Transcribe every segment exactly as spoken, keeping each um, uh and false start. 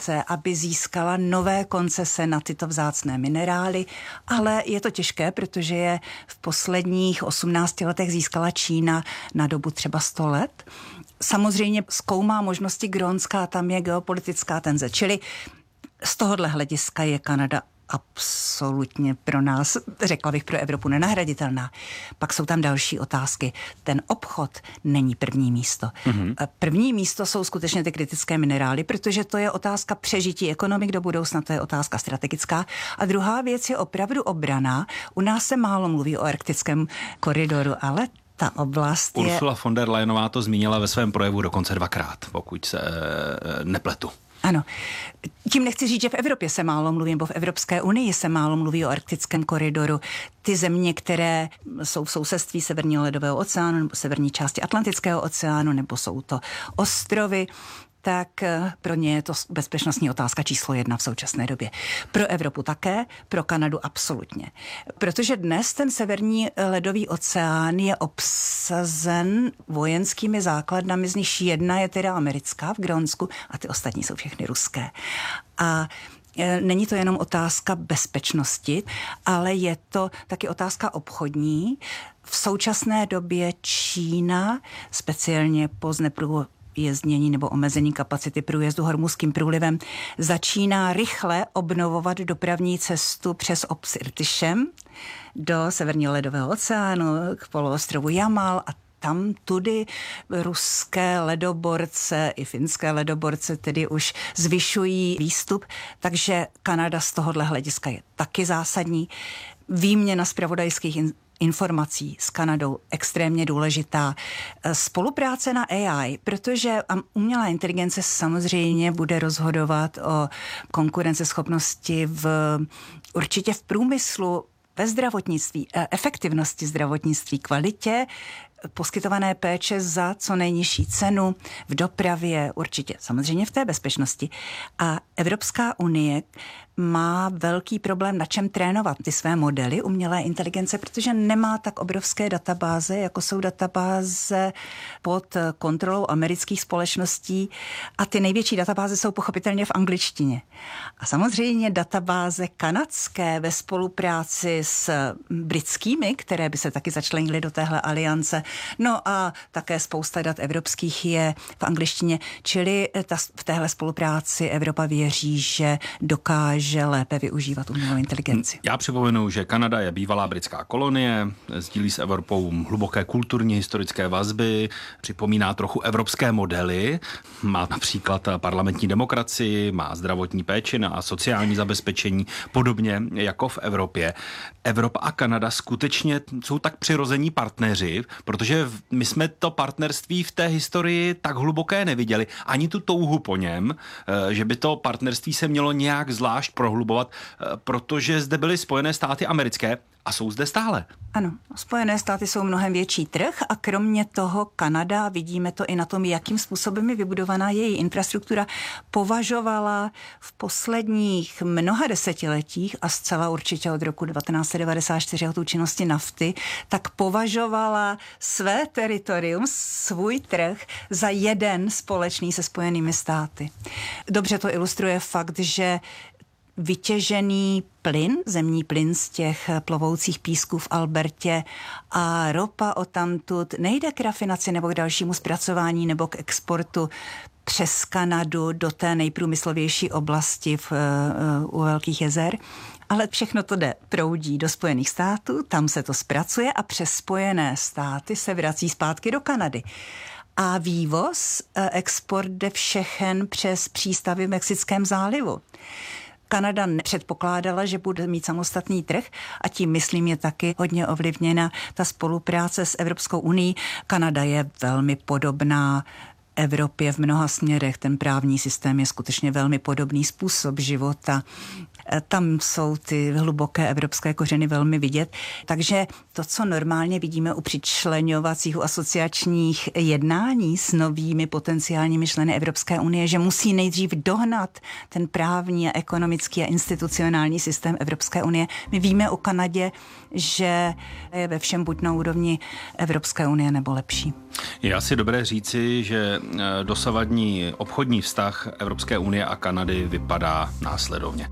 aby získala nové koncese na tyto vzácné minerály, ale je to těžké, protože je v posledních osmnácti letech získala Čína na dobu třeba sto let. Samozřejmě zkoumá možnosti Grónska a tam je geopolitická tenze, čili z tohohle hlediska je Kanada absolutně pro nás, řekla bych pro Evropu, nenahraditelná. Pak jsou tam další otázky. Ten obchod není první místo. Mm-hmm. První místo jsou skutečně ty kritické minerály, protože to je otázka přežití ekonomik do budoucna, to je otázka strategická. A druhá věc je opravdu obrana. U nás se málo mluví o arktickém koridoru, ale ta oblast je... Ursula von der Leyenová to zmínila ve svém projevu dokonce dvakrát, pokud se e, nepletu. Ano. Tím nechci říct, že v Evropě se málo mluví, nebo v Evropské unii se málo mluví o arktickém koridoru. Ty země, které jsou v sousedství Severního ledového oceánu nebo severní části Atlantického oceánu, nebo jsou to ostrovy, tak pro ně je to bezpečnostní otázka číslo jedna v současné době. Pro Evropu také, pro Kanadu absolutně. Protože dnes ten severní ledový oceán je obsazen vojenskými základnami, z nich jedna je teda americká v Grónsku a ty ostatní jsou všechny ruské. A není to jenom otázka bezpečnosti, ale je to taky otázka obchodní. V současné době Čína, speciálně po zneprůjezdění nebo omezení kapacity průjezdu Hormuzským průlivem, začíná rychle obnovovat dopravní cestu přes obs Irtyšem do Severního ledového oceánu k poloostrovu Jamal a tam tudy ruské ledoborce i finské ledoborce tedy už zvyšují výstup, takže Kanada z tohohle hlediska je taky zásadní. Výměna zpravodajských in- informací s Kanadou extrémně důležitá. Spolupráce na A I, protože umělá inteligence samozřejmě bude rozhodovat o konkurenceschopnosti v, určitě v průmyslu, ve zdravotnictví, efektivnosti zdravotnictví, kvalitě poskytované péče za co nejnižší cenu, v dopravě, určitě samozřejmě v té bezpečnosti. A Evropská unie má velký problém, na čem trénovat ty své modely umělé inteligence, protože nemá tak obrovské databáze, jako jsou databáze pod kontrolou amerických společností a ty největší databáze jsou pochopitelně v angličtině. A samozřejmě databáze kanadské ve spolupráci s britskými, které by se taky začlenily do téhle aliance, no a také spousta dat evropských je v angličtině, čili ta, v téhle spolupráci Evropa věří, že dokáže lépe využívat umělou inteligenci. Já připomenu, že Kanada je bývalá britská kolonie, sdílí s Evropou hluboké kulturní historické vazby, připomíná trochu evropské modely, má například parlamentní demokracii, má zdravotní péči a sociální zabezpečení, podobně jako v Evropě. Evropa a Kanada skutečně jsou tak přirození partneři, protože my jsme to partnerství v té historii tak hluboké neviděli, ani tu touhu po něm, že by to partnerství se mělo nějak zvlášť prohlubovat, protože zde byly Spojené státy americké a jsou zde stále. Ano, Spojené státy jsou mnohem větší trh a kromě toho Kanada, vidíme to i na tom, jakým způsobem je vybudovaná její infrastruktura, považovala v posledních mnoha desetiletích a zcela určitě od roku devatenáct set devadesát čtyři od účinnosti nafty, tak považovala své teritorium, svůj trh za jeden společný se Spojenými státy. Dobře to ilustruje fakt, že vytěžený plyn, zemní plyn z těch plovoucích písků v Albertě a ropa odtamtud nejde k rafinaci nebo k dalšímu zpracování nebo k exportu přes Kanadu do té nejprůmyslovější oblasti v, uh, u Velkých jezer, ale všechno to jde, proudí do Spojených států, tam se to zpracuje a přes Spojené státy se vrací zpátky do Kanady. A vývoz, export jde všechen přes přístavy v Mexickém zálivu. Kanada nepředpokládala, že bude mít samostatný trh a tím, myslím, je taky hodně ovlivněna ta spolupráce s Evropskou unií. Kanada je velmi podobná Evropě v mnoha směrech. Ten právní systém je skutečně velmi podobný, způsob života, Tam jsou ty hluboké evropské kořeny velmi vidět. Takže to, co normálně vidíme u přičleňovacích asociačních jednání s novými potenciálními členy Evropské unie, že musí nejdřív dohnat ten právní a ekonomický a institucionální systém Evropské unie. My víme o Kanadě, že je ve všem buď na úrovni Evropské unie nebo lepší. Je asi dobré říci, že dosavadní obchodní vztah Evropské unie a Kanady vypadá následovně.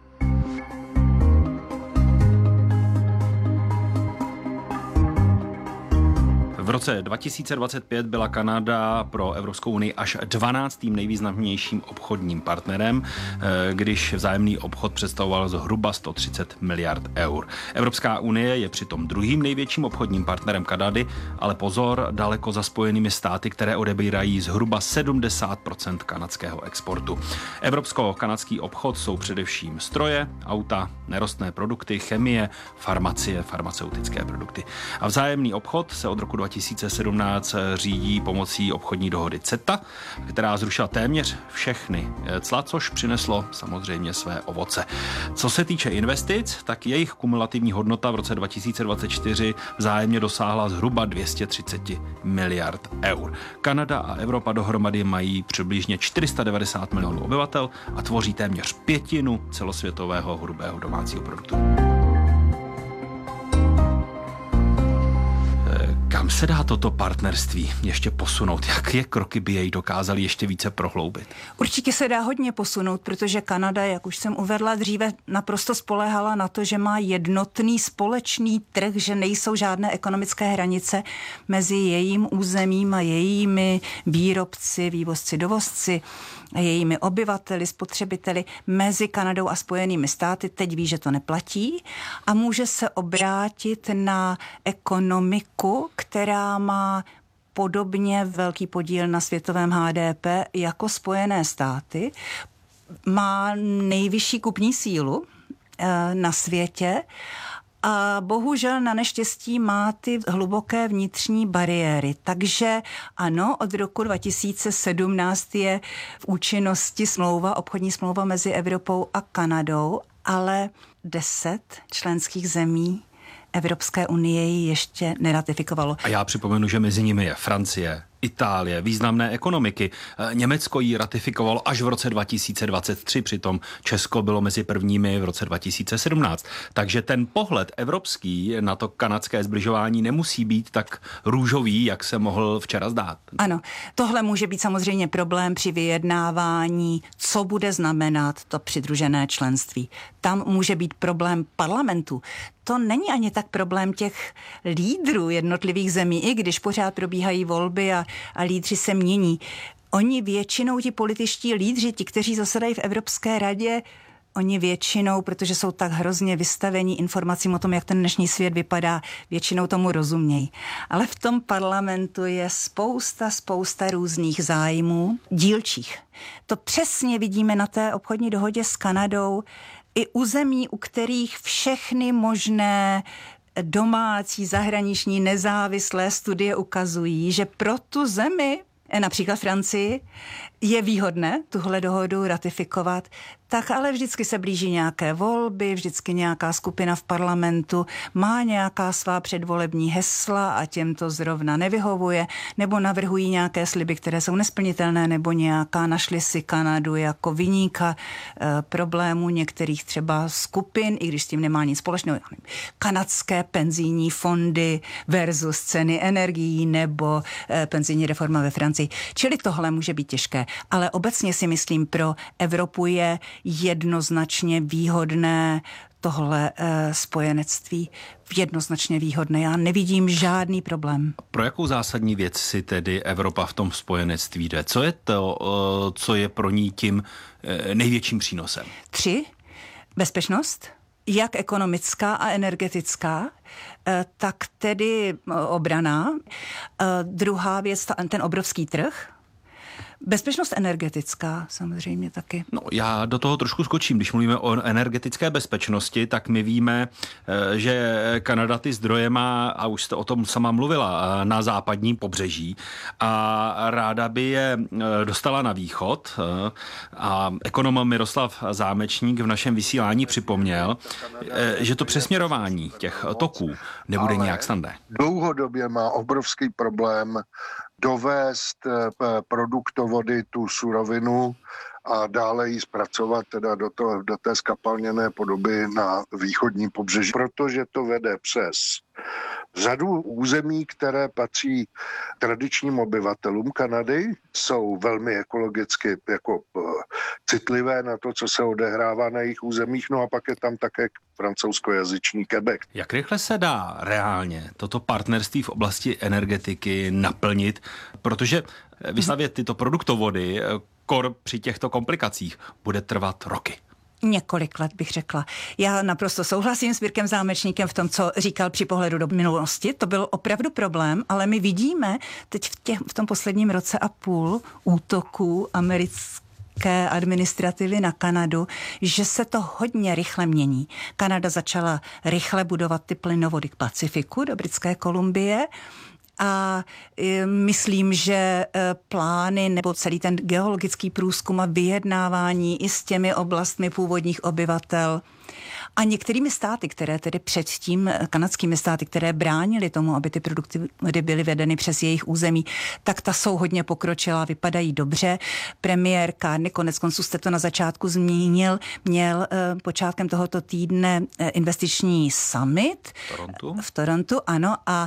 V roce dva tisíce dvacet pět byla Kanada pro Evropskou unii až dvanáctým nejvýznamnějším obchodním partnerem, když vzájemný obchod představoval zhruba sto třicet miliard eur. Evropská unie je přitom druhým největším obchodním partnerem Kanady, ale pozor, daleko za Spojenými státy, které odebírají zhruba sedmdesát procent kanadského exportu. Evropsko-kanadský obchod jsou především stroje, auta, nerostné produkty, chemie, farmacie, farmaceutické produkty. A vzájemný obchod se od roku dva tisíce sedmnáct řídí pomocí obchodní dohody CETA, která zrušila téměř všechny cla, což přineslo samozřejmě své ovoce. Co se týče investic, tak jejich kumulativní hodnota v roce dva tisíce dvacet čtyři vzájemně dosáhla zhruba dvě stě třicet miliard eur. Kanada a Evropa dohromady mají přibližně čtyři sta devadesát milionů obyvatel a tvoří téměř pětinu celosvětového hrubého domácího produktu. Kam se dá toto partnerství ještě posunout? Jaké kroky by jej dokázaly ještě více prohloubit? Určitě se dá hodně posunout, protože Kanada, jak už jsem uvedla dříve, naprosto spoléhala na to, že má jednotný společný trh, že nejsou žádné ekonomické hranice mezi jejím územím a jejími výrobci, vývozci, dovozci, a jejími obyvateli, spotřebiteli, mezi Kanadou a Spojenými státy. Teď ví, že to neplatí a může se obrátit na ekonomiku, která má podobně velký podíl na světovém H D P jako Spojené státy, má nejvyšší kupní sílu e, na světě a bohužel na neštěstí má ty hluboké vnitřní bariéry. Takže ano, od roku dva tisíce sedmnáct je v účinnosti smlouva, obchodní smlouva mezi Evropou a Kanadou, ale deset členských zemí Evropské unie ji ještě neratifikovalo. A já připomenu, že mezi nimi je Francie, Itálie, významné ekonomiky. Německo ji ratifikovalo až v roce dva tisíce dvacet tři, přitom Česko bylo mezi prvními v roce dva tisíce sedmnáct. Takže ten pohled evropský na to kanadské zbližování nemusí být tak růžový, jak se mohl včera zdát. Ano, tohle může být samozřejmě problém při vyjednávání, co bude znamenat to přidružené členství. Tam může být problém parlamentu. To není ani tak problém těch lídrů jednotlivých zemí, i když pořád probíhají volby a, a lídři se mění. Oni většinou, ti političtí lídři, ti, kteří zasedají v Evropské radě, oni většinou, protože jsou tak hrozně vystavení informacím o tom, jak ten dnešní svět vypadá, většinou tomu rozumějí. Ale v tom parlamentu je spousta, spousta různých zájmů, dílčích. To přesně vidíme na té obchodní dohodě s Kanadou, i u zemí, u kterých všechny možné domácí, zahraniční, nezávislé studie ukazují, že pro tu zemi, například Francii, je výhodné tuhle dohodu ratifikovat, tak ale vždycky se blíží nějaké volby, vždycky nějaká skupina v parlamentu má nějaká svá předvolební hesla a těm to zrovna nevyhovuje, nebo navrhují nějaké sliby, které jsou nesplnitelné, nebo nějaká, našli si Kanadu jako viníka e, problémů některých třeba skupin, i když s tím nemá nic společného. Kanadské penzijní fondy versus ceny energií nebo e, penzijní reforma ve Francii. Čili tohle může být těžké. Ale obecně si myslím, pro Evropu je jednoznačně výhodné tohle e, spojenectví. Jednoznačně výhodné. Já nevidím žádný problém. Pro jakou zásadní věc si tedy Evropa v tom spojenectví jde? Co je to, co je pro ní tím největším přínosem? Tři. Bezpečnost, jak ekonomická a energetická, tak tedy obrana. Druhá věc, ten obrovský trh. Bezpečnost energetická samozřejmě taky. No, já do toho trošku skočím. Když mluvíme o energetické bezpečnosti, tak my víme, že Kanada ty zdroje má, a už jste o tom sama mluvila, na západním pobřeží a ráda by je dostala na východ. A ekonom Miroslav Zámečník v našem vysílání připomněl, že to přesměrování těch toků nebude nijak snadné. Dlouhodobě má obrovský problém dovést produktovody, tu surovinu a dále ji zpracovat teda do, to, do té skapalněné podoby na východní pobřeží, protože to vede přes řadu území, které patří tradičním obyvatelům Kanady, jsou velmi ekologicky jako citlivé na to, co se odehrává na jejich územích, no a pak je tam také francouzskojazyčný Quebec. Jak rychle se dá reálně toto partnerství v oblasti energetiky naplnit, protože vystavět tyto produktovody kor při těchto komplikacích bude trvat roky? Několik let bych řekla. Já naprosto souhlasím s Mirkem Zámečníkem v tom, co říkal při pohledu do minulosti. To byl opravdu problém, ale my vidíme teď v, těch, v tom posledním roce a půl útoků americké administrativy na Kanadu, že se to hodně rychle mění. Kanada začala rychle budovat ty plynovody k Pacifiku do Britské Kolumbie, a myslím, že plány nebo celý ten geologický průzkum a vyjednávání i s těmi oblastmi původních obyvatel a některými státy, které tedy předtím, kanadskými státy, které bránily tomu, aby ty produkty byly vedeny přes jejich území, tak ta jsou hodně pokročilá, vypadají dobře. Premiér Carney, konec konců jste to na začátku zmínil, měl počátkem tohoto týdne investiční summit v Torontu, v Torontu ano, a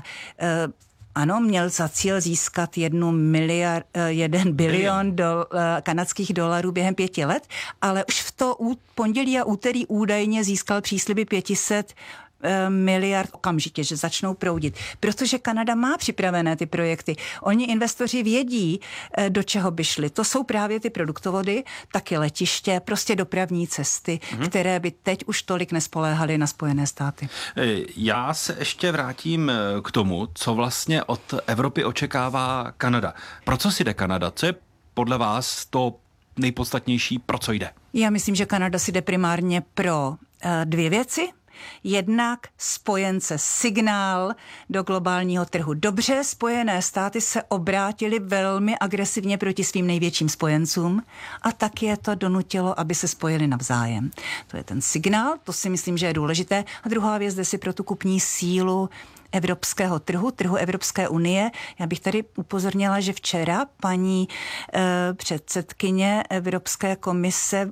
ano, měl za cíl získat jednu miliard, jeden bilion do, kanadských dolarů během pěti let, ale už v to pondělí a úterý údajně získal přísliby pět set miliard okamžitě, že začnou proudit. Protože Kanada má připravené ty projekty. Oni investoři vědí, do čeho by šli. To jsou právě ty produktovody, taky letiště, prostě dopravní cesty, hmm. které by teď už tolik nespoléhaly na Spojené státy. Já se ještě vrátím k tomu, co vlastně od Evropy očekává Kanada. Pro co si jde Kanada? Co je podle vás to nejpodstatnější, pro co jde? Já myslím, že Kanada si jde primárně pro uh, dvě věci. Jednak spojence, signál do globálního trhu. Dobře, Spojené státy se obrátily velmi agresivně proti svým největším spojencům a tak je to donutilo, aby se spojili navzájem. To je ten signál, to si myslím, že je důležité. A druhá věc, jde si pro tu kupní sílu evropského trhu, trhu Evropské unie. Já bych tady upozornila, že včera paní eh, předsedkyně Evropské komise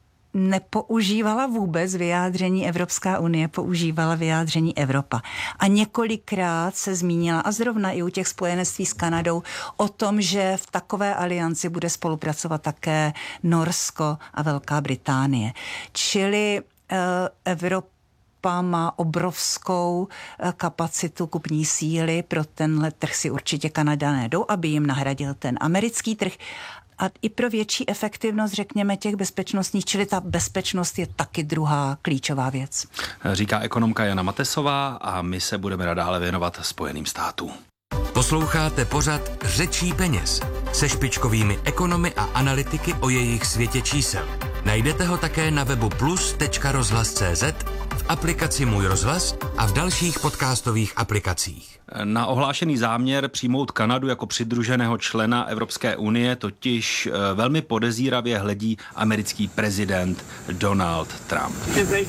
nepoužívala vůbec vyjádření Evropská unie, používala vyjádření Evropa. A několikrát se zmínila, a zrovna i u těch spojenectví s Kanadou, o tom, že v takové alianci bude spolupracovat také Norsko a Velká Británie. Čili uh, Evropa má obrovskou kapacitu kupní síly, pro tenhle trh si určitě Kanaďané jdou, aby jim nahradil ten americký trh. A i pro větší efektivnost, řekněme, těch bezpečnostních, čili ta bezpečnost je taky druhá klíčová věc. Říká ekonomka Jana Matesová a my se budeme nadále věnovat Spojeným státům. Posloucháte pořad Řečí peněz se špičkovými ekonomy a analytiky o jejich světě čísel. Najdete ho také na webu plus tečka rozhlas tečka cé zet, v aplikaci Můj rozhlas a v dalších podcastových aplikacích. Na ohlášený záměr přijmout Kanadu jako přidruženého člena Evropské unie totiž velmi podezíravě hledí americký prezident Donald Trump.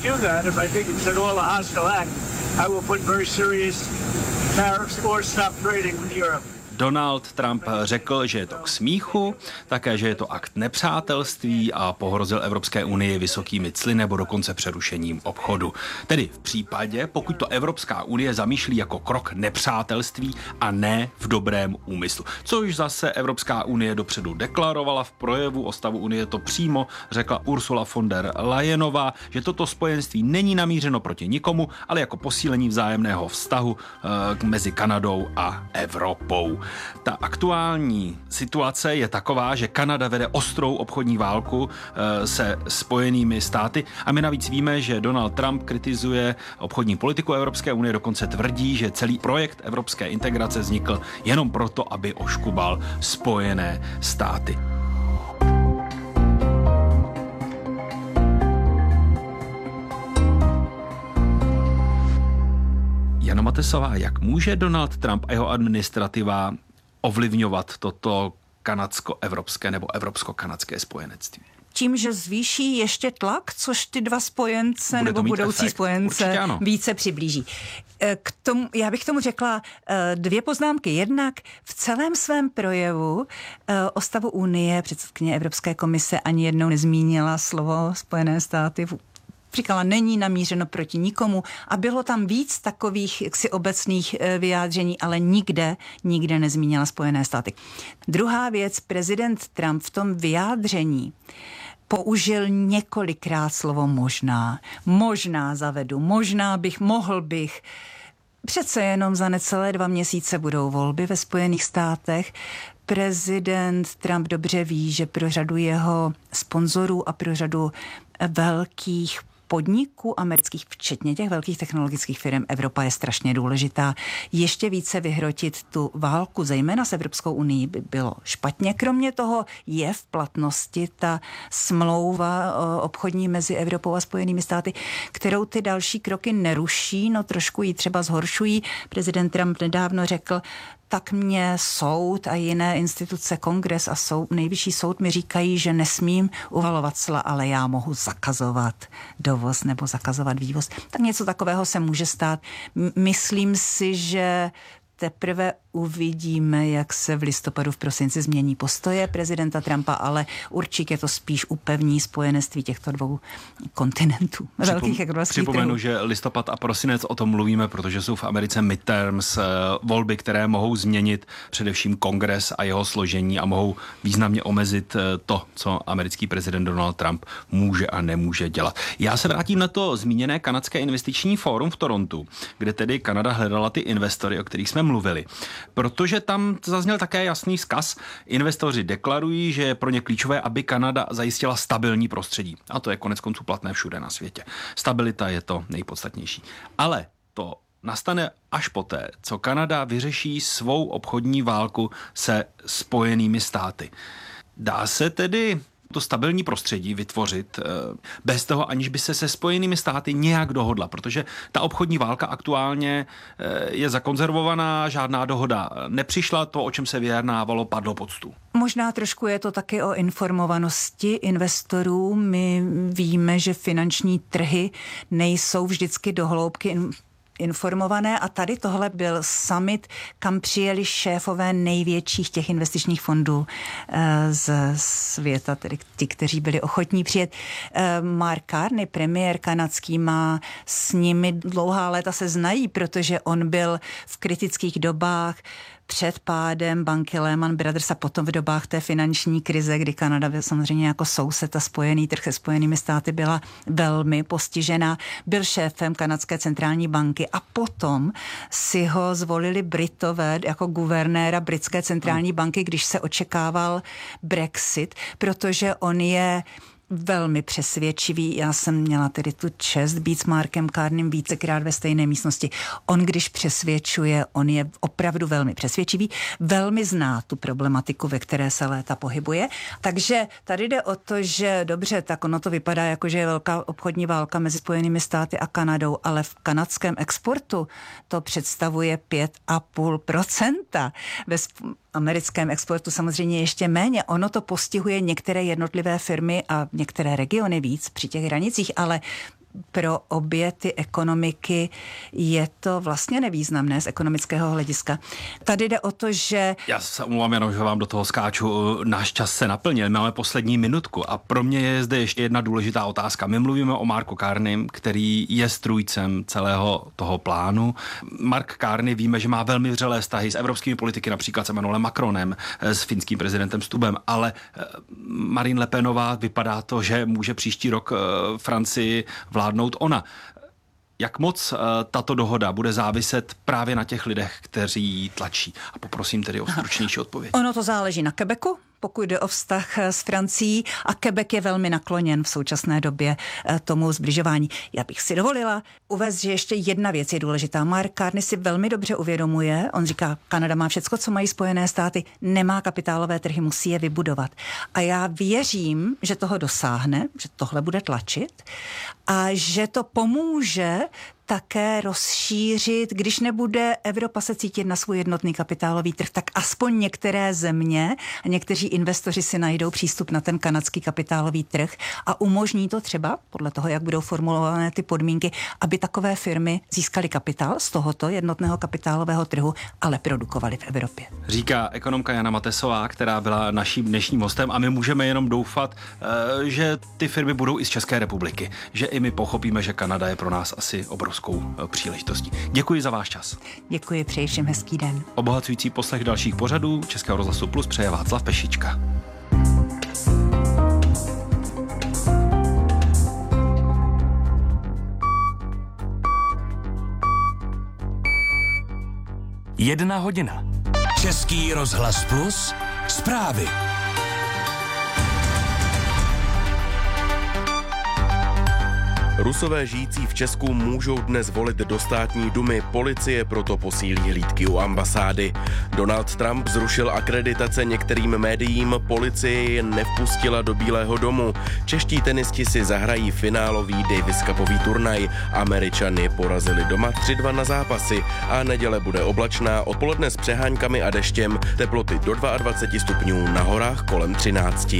Donald Trump řekl, že je to k smíchu, také, že je to akt nepřátelství a pohrozil Evropské unii vysokými cly nebo dokonce přerušením obchodu. Tedy v případě, pokud to Evropská unie zamýšlí jako krok nepřátelství a ne v dobrém úmyslu. Což zase Evropská unie dopředu deklarovala v projevu o stavu unie, to přímo řekla Ursula von der Leyenová, že toto spojenství není namířeno proti nikomu, ale jako posílení vzájemného vztahu e, mezi Kanadou a Evropou. Ta aktuální situace je taková, že Kanada vede ostrou obchodní válku se Spojenými státy a my navíc víme, že Donald Trump kritizuje obchodní politiku Evropské unie, dokonce tvrdí, že celý projekt evropské integrace vznikl jenom proto, aby oškubal Spojené státy. Jana Matesová, jak může Donald Trump a jeho administrativa ovlivňovat toto kanadsko-evropské nebo evropsko-kanadské spojenectví? Tím, že zvýší ještě tlak, což ty dva spojence Bude nebo budoucí efekt. spojence více přiblíží. K tomu, já bych tomu řekla dvě poznámky. Jednak v celém svém projevu o stavu Unie předsedkyně Evropské komise ani jednou nezmínila slovo Spojené státy. Říkala, není namířeno proti nikomu a bylo tam víc takových jaksi obecných vyjádření, ale nikde, nikde nezmínila Spojené státy. Druhá věc, prezident Trump v tom vyjádření použil několikrát slovo možná. Možná zavedu, možná bych, mohl bych. Přece jenom za necelé dva měsíce budou volby ve Spojených státech. Prezident Trump dobře ví, že pro řadu jeho sponzorů a pro řadu velkých podniků amerických, včetně těch velkých technologických firm, Evropa je strašně důležitá. Ještě více vyhrotit tu válku, zejména s Evropskou unií, by bylo špatně. Kromě toho je v platnosti ta smlouva obchodní mezi Evropou a Spojenými státy, kterou ty další kroky neruší, no trošku ji třeba zhoršují. Prezident Trump nedávno řekl, tak mě soud a jiné instituce, kongres a soud, nejvyšší soud mi říkají, že nesmím uvalovat cla, ale já mohu zakazovat dovoz nebo zakazovat vývoz. Tak něco takového se může stát. Myslím si, že teprve uvidíme, jak se v listopadu, v prosinci změní postoje prezidenta Trumpa, ale určitě to spíš upevní spojenectví těchto dvou kontinentů. Velkých ekonomických Připomenu, trhů. že listopad a prosinec o tom mluvíme, protože jsou v Americe midterms, volby, které mohou změnit především kongres a jeho složení a mohou významně omezit to, co americký prezident Donald Trump může a nemůže dělat. Já se vrátím na to zmíněné kanadské investiční fórum v Torontu, kde tedy Kanada hledala ty investory, o kterých jsme mluvili. Protože tam zazněl také jasný vzkaz. Investoři deklarují, že je pro ně klíčové, aby Kanada zajistila stabilní prostředí. A to je konec konců platné všude na světě. Stabilita je to nejpodstatnější. Ale to nastane až poté, co Kanada vyřeší svou obchodní válku se Spojenými státy. Dá se tedy to stabilní prostředí vytvořit bez toho, aniž by se se Spojenými státy nějak dohodla, protože ta obchodní válka aktuálně je zakonzervovaná, žádná dohoda nepřišla, to, o čem se vyjednávalo, padlo pod stůl. Možná trošku je to taky o informovanosti investorů. My víme, že finanční trhy nejsou vždycky do hloubky informované a tady tohle byl summit, kam přijeli šéfové největších těch investičních fondů z světa, tedy ti, kteří byli ochotní přijet. Mark Carney, premiér kanadský, má s nimi dlouhá léta se znají, protože on byl v kritických dobách před pádem banky Lehman Brothers a potom v dobách té finanční krize, kdy Kanada byl samozřejmě jako soused a spojený trh se Spojenými státy byla velmi postižená. Byl šéfem kanadské centrální banky a potom si ho zvolili Britové jako guvernéra britské centrální banky, když se očekával Brexit, protože on je velmi přesvědčivý. Já jsem měla tedy tu čest být s Markem Carneym vícekrát ve stejné místnosti. On, když přesvědčuje, on je opravdu velmi přesvědčivý, velmi zná tu problematiku, ve které se léta pohybuje. Takže tady jde o to, že dobře, tak ono to vypadá jako, že je velká obchodní válka mezi Spojenými státy a Kanadou, ale v kanadském exportu to představuje pět a půl procenta. Ve americkém exportu samozřejmě ještě méně. Ono to postihuje některé jednotlivé firmy a některé regiony víc při těch hranicích, ale pro obě ty ekonomiky je to vlastně nevýznamné z ekonomického hlediska. Tady jde o to, že... Já se omlouvám jenom, že vám do toho skáču. Náš čas se naplnil, máme poslední minutku a pro mě je zde ještě jedna důležitá otázka. My mluvíme o Marku Carneym, který je strůjcem celého toho plánu. Mark Carney víme, že má velmi vřelé vztahy s evropskými politiky, například s Emmanuelem Macronem, s finským prezidentem Stubbem, ale Marine Le Penová vypadá to, že může příští rok Francii vládnout ona. Jak moc uh, tato dohoda bude záviset právě na těch lidech, kteří ji tlačí? A poprosím tedy o stručnější odpověď. Ono to záleží na Quebecu, pokud jde o vztah s Francií, a Quebec je velmi nakloněn v současné době tomu zbližování. Já bych si dovolila uvést, že ještě jedna věc je důležitá. Mark Carney si velmi dobře uvědomuje, on říká, Kanada má všecko, co mají Spojené státy, nemá kapitálové trhy, musí je vybudovat. A já věřím, že toho dosáhne, že tohle bude tlačit a že to pomůže také rozšířit, když nebude Evropa se cítit na svůj jednotný kapitálový trh, tak aspoň některé země a někteří investoři si najdou přístup na ten kanadský kapitálový trh a umožní to třeba, podle toho, jak budou formulované ty podmínky, aby takové firmy získaly kapitál z tohoto jednotného kapitálového trhu, ale produkovaly v Evropě. Říká ekonomka Jana Matesová, která byla naším dnešním hostem, a my můžeme jenom doufat, že ty firmy budou i z České republiky, že i my pochopíme, že Kanada je pro nás asi obrovskou příležitostí. Děkuji za váš čas. Děkuji, přeji všem hezký den. Obohacující poslech dalších pořadů Českého rozhlasu Plus přeje Václav Pešička. Jedna hodina. Český rozhlas Plus. Zprávy. Rusové žijící v Česku můžou dnes volit do státní dumy, policie proto posílí hlídky u ambasády. Donald Trump zrušil akreditace některým médiím, policie je nevpustila do Bílého domu. Čeští tenisti si zahrají finálový Davis Cupový turnaj. Američany porazili doma tři dva na zápasy a neděle bude oblačná, odpoledne s přeháňkami a deštěm, teploty do dvacet dva stupňů, na horách kolem třinácti.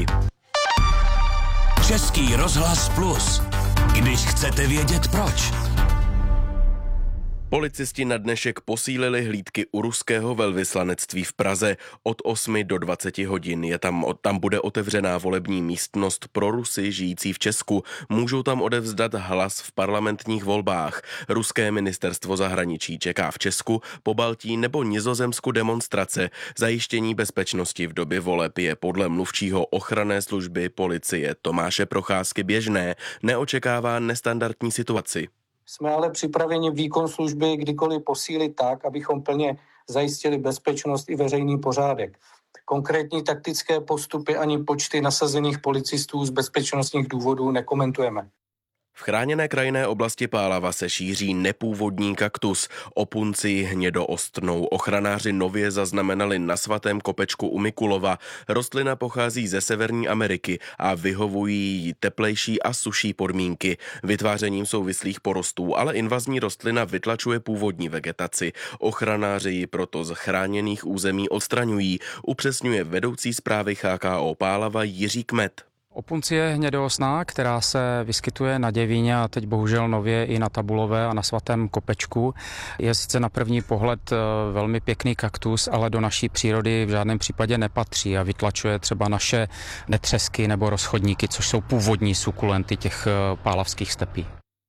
Český rozhlas Plus. Když chcete vědět proč. Policisti na dnešek posílili hlídky u ruského velvyslanectví v Praze. Od osmi do dvaceti hodin je tam, tam bude otevřená volební místnost pro Rusy žijící v Česku. Můžou tam odevzdat hlas v parlamentních volbách. Ruské ministerstvo zahraničí čeká v Česku, Pobaltí nebo Nizozemsku demonstrace. Zajištění bezpečnosti v době voleb je podle mluvčího ochranné služby policie Tomáše Procházky běžné. Neočekává nestandardní situaci. Jsme ale připraveni výkon služby kdykoliv posílit tak, abychom plně zajistili bezpečnost i veřejný pořádek. Konkrétní taktické postupy ani počty nasazených policistů z bezpečnostních důvodů nekomentujeme. V chráněné krajinné oblasti Pálava se šíří nepůvodní kaktus. Opunci hnědoostnou ochranáři nově zaznamenali na Svatém kopečku u Mikulova. Rostlina pochází ze Severní Ameriky a vyhovují jí teplejší a suší podmínky. Vytvářením souvislých porostů, ale invazní rostlina vytlačuje původní vegetaci. Ochranáři ji proto z chráněných území odstraňují, upřesňuje vedoucí správy H K O Pálava Jiří Kmet. Opuncie hnědoosná, která se vyskytuje na Děvíně a teď bohužel nově i na Tabulové a na Svatém kopečku, je sice na první pohled velmi pěkný kaktus, ale do naší přírody v žádném případě nepatří a vytlačuje třeba naše netřesky nebo rozchodníky, což jsou původní sukulenty těch pálavských stepí.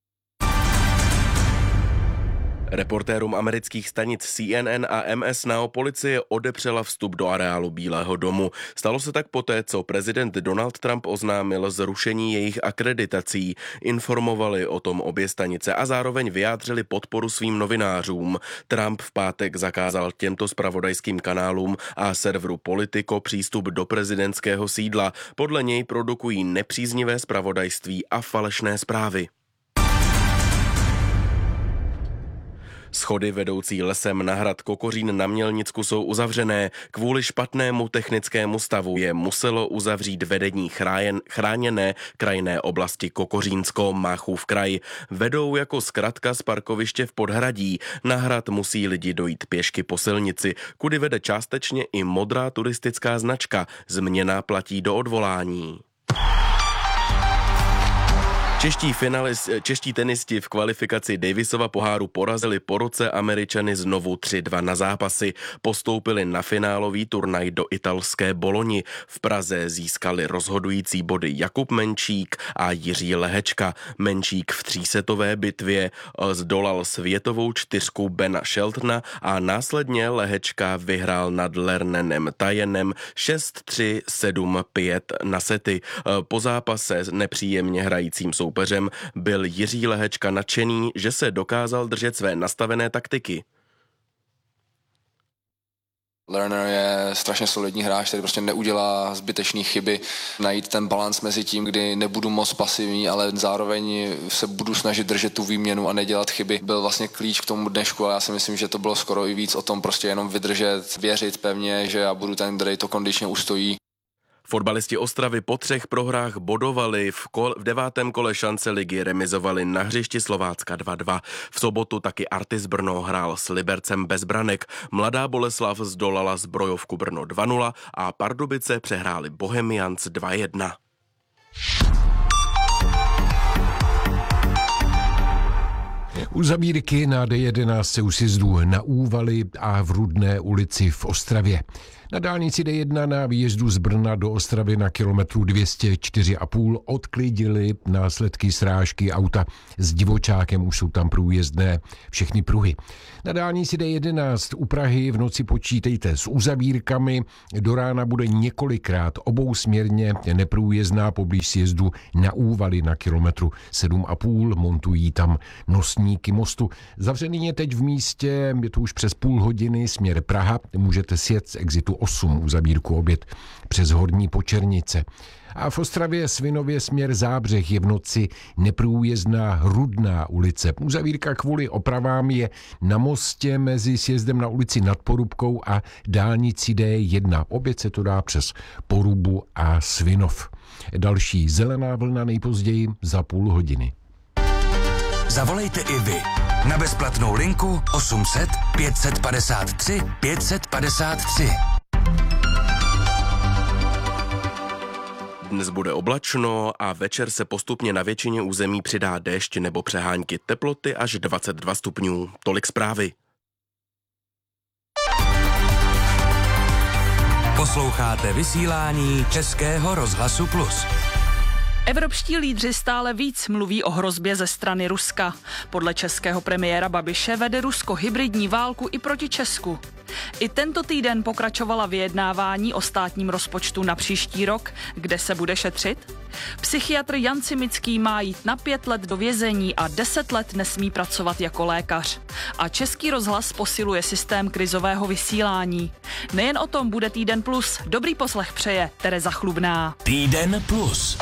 Reportérům amerických stanic C N N a M S Now policie odepřela vstup do areálu Bílého domu. Stalo se tak poté, co prezident Donald Trump oznámil zrušení jejich akreditací. Informovali o tom obě stanice a zároveň vyjádřili podporu svým novinářům. Trump v pátek zakázal těmto zpravodajským kanálům a serveru Politico přístup do prezidentského sídla. Podle něj produkují nepříznivé zpravodajství a falešné zprávy. Schody vedoucí lesem na hrad Kokořín na Mělnicku jsou uzavřené. Kvůli špatnému technickému stavu je muselo uzavřít vedení chrájen, chráněné krajinné oblasti Kokořínsko-Máchův kraj. Vedou jako zkratka z parkoviště v Podhradí. Na hrad musí lidi dojít pěšky po silnici, kudy vede částečně i modrá turistická značka. Změna platí do odvolání. Čeští, finalist, čeští tenisti v kvalifikaci Davisova poháru porazili po roce Američany znovu tři dva na zápasy. Postoupili na finálový turnaj do italské Boloni. V Praze získali rozhodující body Jakub Menčík a Jiří Lehečka. Menčík v třísetové bitvě zdolal světovou čtyřku Bena Sheltona a následně Lehečka vyhrál nad Lernenem Tajenem šest tři sedm pět na sety. Po zápase nepříjemně hrajícím soupeřem soupeřem, byl Jiří Lehečka nadšený, že se dokázal držet své nastavené taktiky. Lerner je strašně solidní hráč, který prostě neudělá zbytečné chyby. Najít ten balans mezi tím, kdy nebudu moc pasivní, ale zároveň se budu snažit držet tu výměnu a nedělat chyby, byl vlastně klíč k tomu dnešku a já si myslím, že to bylo skoro i víc o tom prostě jenom vydržet, věřit pevně, že já budu ten, který to kondičně ustojí. Fotbalisti Ostravy po třech prohrách bodovali, v, kol, v devátém kole šance ligy remizovali na hřišti Slovácka dva dva. V sobotu taky Artis Brno hrál s Libercem bez branek, Mladá Boleslav zdolala Zbrojovku Brno dva nula a Pardubice přehráli Bohemians dva jedna. Uzavírky na D jedenáct u sjezdu na Úvaly a v Rudné ulici v Ostravě. Na dálnici D jedna na výjezdu z Brna do Ostravy na kilometru dvě stě čtyři a půl odklidili následky srážky auta s divočákem, už jsou tam průjezdné všechny pruhy. Na dálnici D jedenáct u Prahy v noci počítejte s uzavírkami, do rána bude několikrát obousměrně neprůjezdná poblíž sjezdu na Úvaly na kilometru sedm a půl, montují tam nosníky mostu. Zavřený je teď v místě, je to už přes půl hodiny, směr Praha, můžete sjet z exitu osm uzavírku oběd přes Horní Počernice. A v Ostravě Svinově směr Zábřeh je v noci neprůjezdná Rudná ulice. Uzavírka kvůli opravám je na mostě mezi sjezdem na ulici Nad Porubkou a dálnici D jedna. Oběd se to dá přes Porubu a Svinov. Další zelená vlna nejpozději za půl hodiny. Zavolejte i vy na bezplatnou linku osm set pět set padesát tři pět set padesát tři. Dnes bude oblačno a večer se postupně na většině území přidá déšť nebo přehánky, teploty až dvacet dva stupňů. Tolik zprávy. Posloucháte vysílání Českého rozhlasu Plus. Evropští lídři stále víc mluví o hrozbě ze strany Ruska. Podle českého premiéra Babiše vede Rusko hybridní válku i proti Česku. I tento týden pokračovala vyjednávání o státním rozpočtu na příští rok, kde se bude šetřit. Psychiatr Jan Cimický má jít na pět let do vězení a deset let nesmí pracovat jako lékař. A Český rozhlas posiluje systém krizového vysílání. Nejen o tom bude Týden Plus. Dobrý poslech přeje Tereza Chlubná. Týden Plus.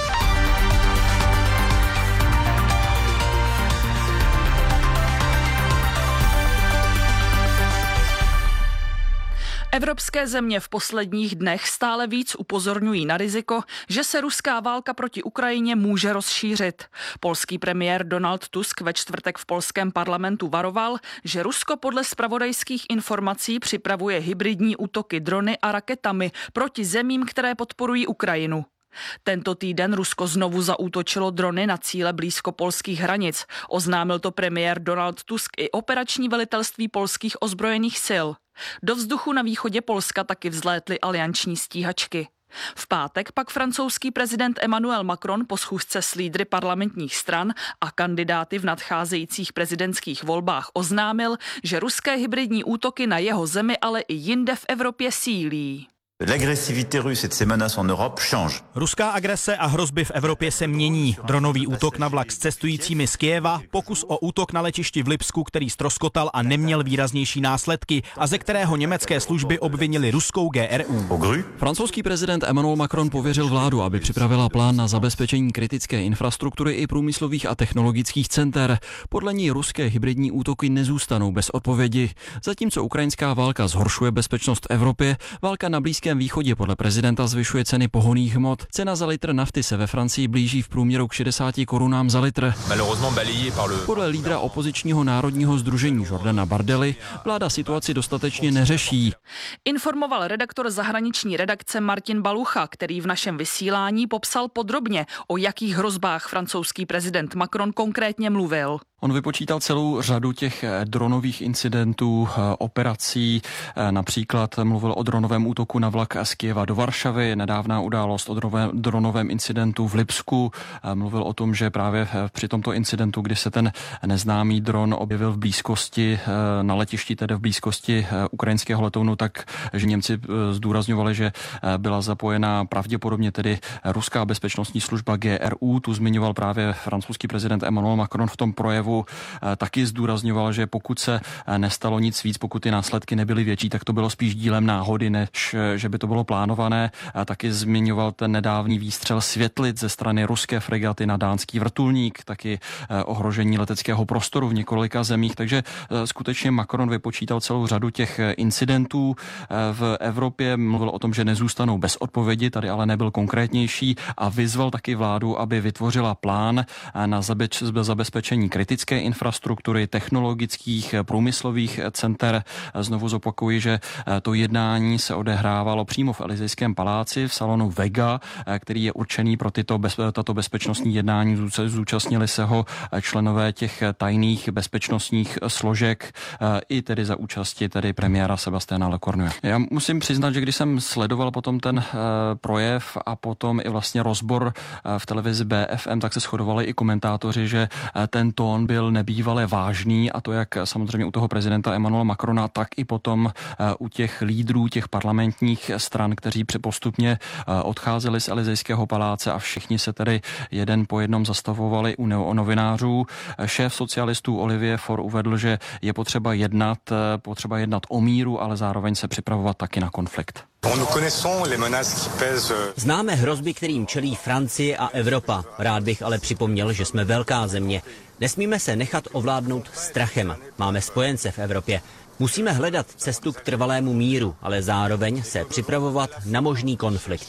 Evropské země v posledních dnech stále víc upozorňují na riziko, že se ruská válka proti Ukrajině může rozšířit. Polský premiér Donald Tusk ve čtvrtek v polském parlamentu varoval, že Rusko podle zpravodajských informací připravuje hybridní útoky drony a raketami proti zemím, které podporují Ukrajinu. Tento týden Rusko znovu zaútočilo drony na cíle blízko polských hranic. Oznámil to premiér Donald Tusk i operační velitelství polských ozbrojených sil. Do vzduchu na východě Polska taky vzlétly alianční stíhačky. V pátek pak francouzský prezident Emmanuel Macron po schůzce s lídry parlamentních stran a kandidáty v nadcházejících prezidentských volbách oznámil, že ruské hybridní útoky na jeho zemi, ale i jinde v Evropě sílí. L'agresivité russe et ses menaces en Europe change. Ruská agrese a hrozby v Evropě se mění. Dronový útok na vlak s cestujícími z Kyjeva, pokus o útok na letišti v Lipsku, který ztroskotal a neměl výraznější následky a ze kterého německé služby obvinili ruskou G R U. Francouzský prezident Emmanuel Macron pověřil vládu, aby připravila plán na zabezpečení kritické infrastruktury i průmyslových a technologických center. Podle ní ruské hybridní útoky nezůstanou bez odpovědi. Zatímco ukrajinská válka zhoršuje bezpečnost v Evropě, válka na Blízkém východě podle prezidenta zvyšuje ceny pohonných hmot. Cena za litr nafty se ve Francii blíží v průměru k šedesáti korunám za litr. Podle lídra opozičního národního sdružení Jordana Bardely vláda situaci dostatečně neřeší. Informoval redaktor zahraniční redakce Martin Balucha, který v našem vysílání popsal podrobně, o jakých hrozbách francouzský prezident Macron konkrétně mluvil. On vypočítal celou řadu těch dronových incidentů, operací, například mluvil o dronovém útoku na vlak z Kyjeva do Varšavy, nedávná událost o dronovém incidentu v Lipsku, mluvil o tom, že právě při tomto incidentu, kdy se ten neznámý dron objevil v blízkosti, na letišti, tedy v blízkosti ukrajinského letounu, tak že Němci zdůrazňovali, že byla zapojená pravděpodobně tedy ruská bezpečnostní služba G R U, tu zmiňoval právě francouzský prezident Emmanuel Macron v tom projevu, taky zdůrazňoval, že pokud se nestalo nic víc, pokud ty následky nebyly větší, tak to bylo spíš dílem náhody, než že by to bylo plánované. A taky zmiňoval ten nedávný výstřel světlic ze strany ruské fregaty na dánský vrtulník, taky ohrožení leteckého prostoru v několika zemích, takže skutečně Macron vypočítal celou řadu těch incidentů v Evropě, mluvil o tom, že nezůstanou bez odpovědi, tady ale nebyl konkrétnější a vyzval taky vládu, aby vytvořila plán na zabezpečení kritické infrastruktury, technologických, průmyslových center. Znovu zopakuji, že to jednání se odehrávalo přímo v Elysejském paláci v salonu Vega, který je určený pro tyto bez, tato bezpečnostní jednání. Zúčastnili se ho členové těch tajných bezpečnostních složek i tedy za účasti tedy premiéra Sebastiana Lecornue. Já musím přiznat, že když jsem sledoval potom ten projev a potom i vlastně rozbor v televizi B F M, tak se shodovali i komentátoři, že ten tón byl nebývale vážný, a to jak samozřejmě u toho prezidenta Emmanuela Macrona, tak i potom u těch lídrů těch parlamentních stran, kteří postupně odcházeli z Elysejského paláce a všichni se tedy jeden po jednom zastavovali u novinářů. Šéf socialistů Olivier Faure uvedl, že je potřeba jednat, potřeba jednat o míru, ale zároveň se připravovat taky na konflikt. Známe hrozby, kterým čelí Francie a Evropa. Rád bych ale připomněl, že jsme velká země. Nesmíme se nechat ovládnout strachem. Máme spojence v Evropě. Musíme hledat cestu k trvalému míru, ale zároveň se připravovat na možný konflikt.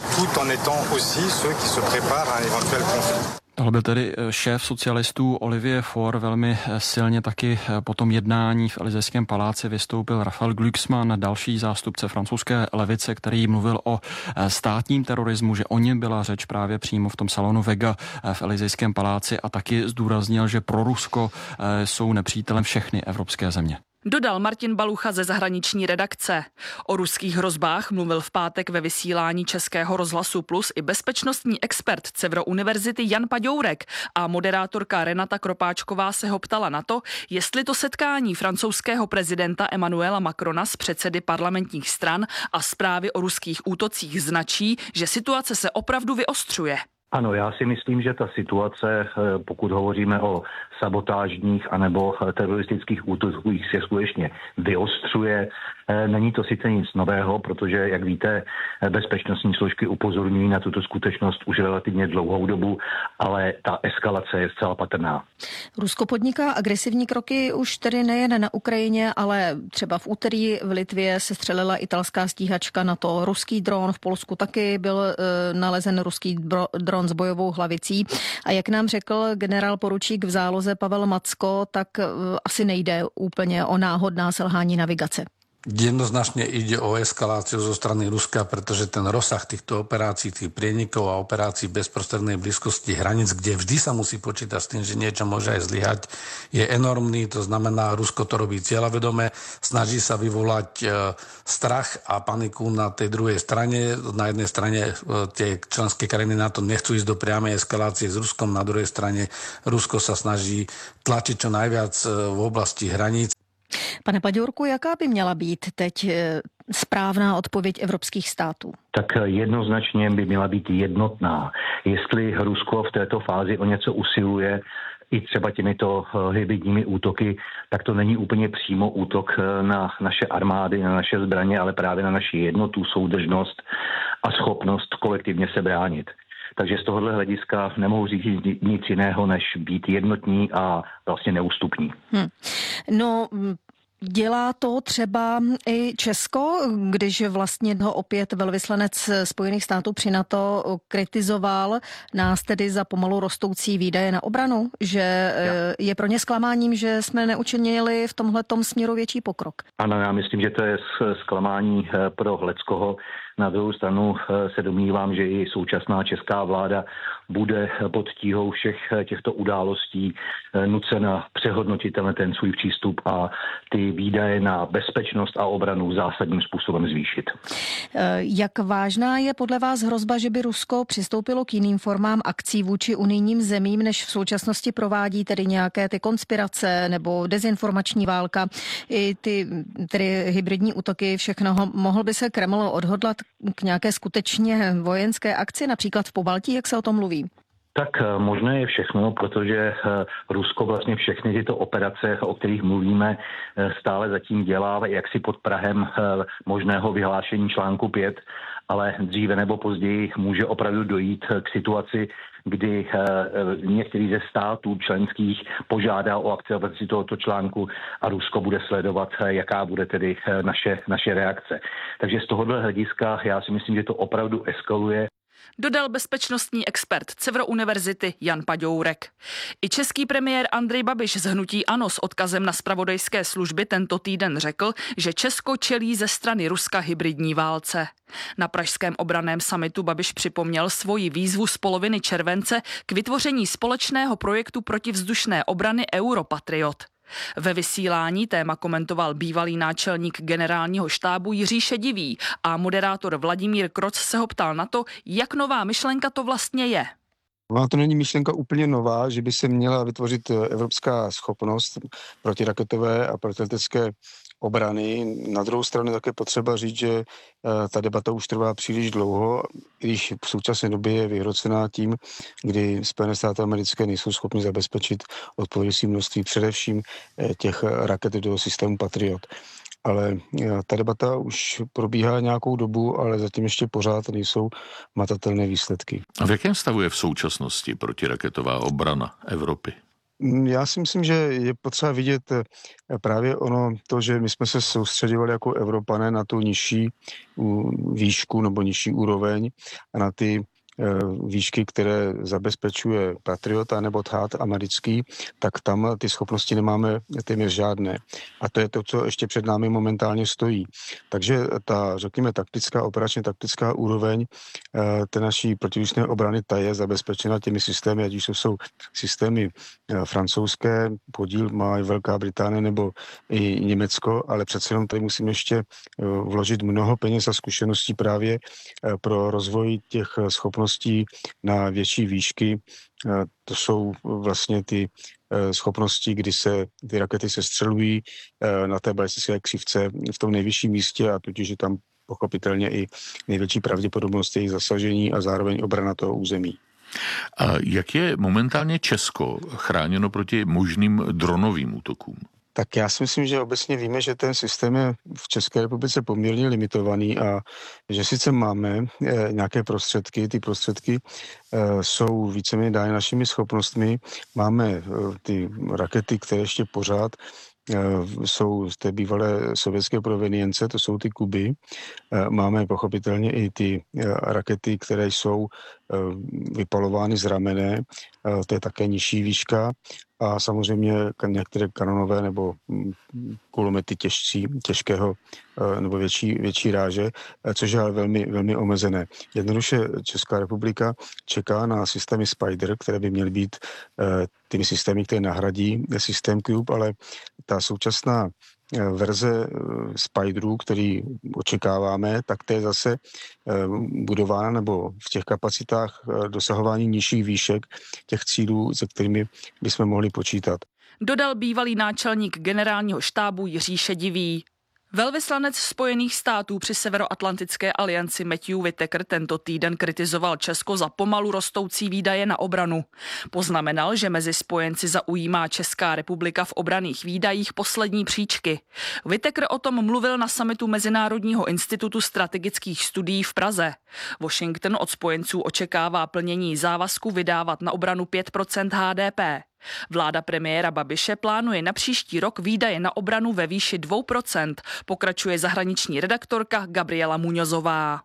Tohle byl tedy šéf socialistů Olivier Faure. Velmi silně taky po tom jednání v Elysejském paláci vystoupil Raphael Glucksmann, další zástupce francouzské levice, který mluvil o státním terorismu, že o něm byla řeč právě přímo v tom salonu Vega v Elysejském paláci, a taky zdůraznil, že pro Rusko jsou nepřítelem všechny evropské země. Dodal Martin Balucha ze zahraniční redakce. O ruských hrozbách mluvil v pátek ve vysílání Českého rozhlasu Plus i bezpečnostní expert Cevro univerzity Jan Paďourek a moderátorka Renata Kropáčková se ho ptala na to, jestli to setkání francouzského prezidenta Emmanuela Macrona s předsedy parlamentních stran a zprávy o ruských útocích značí, že situace se opravdu vyostřuje. Ano, já si myslím, že ta situace, pokud hovoříme o sabotážních anebo teroristických útocích, se skutečně vyostřuje. Není to sice nic nového, protože, jak víte, bezpečnostní složky upozorňují na tuto skutečnost už relativně dlouhou dobu, ale ta eskalace je zcela patrná. Rusko podniká agresivní kroky už tedy nejen na Ukrajině, ale třeba v úterý v Litvě se střelila italská stíhačka NATO, ruský dron, v Polsku taky byl e, nalezen ruský bro, dron s bojovou hlavicí. A jak nám řekl generál poručík v záloze Pavel Macko, tak e, asi nejde úplně o náhodná selhání navigace. Jednoznačne ide o eskaláciu zo strany Ruska, pretože ten rozsah týchto operácií, tých prienikov a operácií v bezprostrednej blízkosti hraníc, kde vždy sa musí počítať s tým, že niečo môže aj zlyhať, je enormný. To znamená, Rusko to robí cieľavedome, snaží sa vyvolať strach a paniku na tej druhej strane. Na jednej strane tie členské krajiny NATO nechcú ísť do priamej eskalácie s Ruskom, na druhej strane Rusko sa snaží tlačiť čo najviac v oblasti hraníc. Pane Paďourku, jaká by měla být teď správná odpověď evropských států? Tak jednoznačně by měla být jednotná. Jestli Rusko v této fázi o něco usiluje, i třeba těmito hybridními útoky, tak to není úplně přímo útok na naše armády, na naše zbraně, ale právě na naši jednotu, soudržnost a schopnost kolektivně se bránit. Takže z tohohle hlediska nemohu říct nic jiného, než být jednotní a vlastně neústupní. Hmm. No, dělá to třeba i Česko, když vlastně ho opět velvyslanec Spojených států při NATO kritizoval nás tedy za pomalu rostoucí výdaje na obranu, že je pro ně zklamáním, že jsme neučinili v tomhletom směru větší pokrok. Ano, já myslím, že to je zklamání pro leckoho. Na druhou stranu se domnívám, že i současná česká vláda bude pod tíhou všech těchto událostí nucena přehodnotit ten svůj přístup a ty výdaje na bezpečnost a obranu zásadním způsobem zvýšit. Jak vážná je podle vás hrozba, že by Rusko přistoupilo k jiným formám akcí vůči unijním zemím, než v současnosti provádí, tedy nějaké ty konspirace nebo dezinformační válka, i ty tedy hybridní útoky, všechno? Mohl by se Kreml odhodlat k nějaké skutečně vojenské akci, například v Pobaltí, jak se o tom mluví? Tak možné je všechno, protože Rusko vlastně všechny tyto operace, o kterých mluvíme, stále zatím dělá jaksi pod prahem možného vyhlášení článku pět, ale dříve nebo později může opravdu dojít k situaci, kdy některý ze států členských požádá o aktivaci tohoto článku a Rusko bude sledovat, jaká bude tedy naše, naše reakce. Takže z tohohle hlediska já si myslím, že to opravdu eskaluje. Dodal bezpečnostní expert Cevro univerzity Jan Paďourek. I český premiér Andrej Babiš z hnutí ANO s odkazem na zpravodajské služby tento týden řekl, že Česko čelí ze strany Ruska hybridní válce. Na pražském obranném summitu Babiš připomněl svoji výzvu z poloviny července k vytvoření společného projektu protivzdušné obrany Europatriot. Ve vysílání téma komentoval bývalý náčelník generálního štábu Jiří Šedivý a moderátor Vladimír Kroc se ho ptal na to, jak nová myšlenka to vlastně je. Ona to není myšlenka úplně nová, že by se měla vytvořit evropská schopnost protiraketové a protiletecké obrany. Na druhou stranu také potřeba říct, že ta debata už trvá příliš dlouho, když v současné době je vyhrocená tím, kdy Spojené státy americké nejsou schopny zabezpečit odpovědící množství především těch raket do systému Patriot. Ale ta debata už probíhá nějakou dobu, ale zatím ještě pořád nejsou matatelné výsledky. A v jakém stavu je v současnosti protiraketová obrana Evropy? Já si myslím, že je potřeba vidět právě ono to, že my jsme se soustředovali jako Evropané na tu nižší výšku nebo nižší úroveň a na ty výšky, které zabezpečuje Patriota nebo Thát americký, tak tam ty schopnosti nemáme téměř žádné. A to je to, co ještě před námi momentálně stojí. Takže ta, řekněme, taktická, operačně taktická úroveň té naší protivzdušné obrany, ta je zabezpečena těmi systémy, ať už to jsou systémy francouzské, podíl má i Velká Británie nebo i Německo, ale přece jenom tady musíme ještě vložit mnoho peněz a zkušeností právě pro rozvoj těch schopností na větší výšky. To jsou vlastně ty schopnosti, kdy se ty rakety sestřelují na té balistické křivce v tom nejvyšším místě a tudíž je tam pochopitelně i největší pravděpodobnost jejich zasažení a zároveň obrana toho území. A jak je momentálně Česko chráněno proti možným dronovým útokům? Tak já si myslím, že obecně víme, že ten systém je v České republice poměrně limitovaný a že sice máme e, nějaké prostředky, ty prostředky e, jsou víceméně dány našimi schopnostmi. Máme e, ty rakety, které ještě pořád jsou z té bývalé sovětské provenience, to jsou ty Kuby. Máme pochopitelně i ty rakety, které jsou vypalovány z ramene, to je také nižší výška a samozřejmě některé kanonové nebo kulomety těžcí, těžkého nebo větší, větší ráže, což je ale velmi, velmi omezené. Jednoduše Česká republika čeká na systémy Spider, které by měly být těmi systémy, které nahradí systém Cube, ale ta současná verze Spiderů, který očekáváme, tak to je zase budována nebo v těch kapacitách dosahování nižších výšek těch cílů, se kterými bychom mohli počítat. Dodal bývalý náčelník generálního štábu Jiří Šedivý. Velvyslanec Spojených států při Severoatlantické alianci Matthew Whitaker tento týden kritizoval Česko za pomalu rostoucí výdaje na obranu. Poznamenal, že mezi spojenci zaujímá Česká republika v obranných výdajích poslední příčky. Whitaker o tom mluvil na summitu Mezinárodního institutu strategických studií v Praze. Washington od spojenců očekává plnění závazku vydávat na obranu pět procent H D P. Vláda premiéra Babiše plánuje na příští rok výdaje na obranu ve výši dvě procenta, pokračuje zahraniční redaktorka Gabriela Muňozová.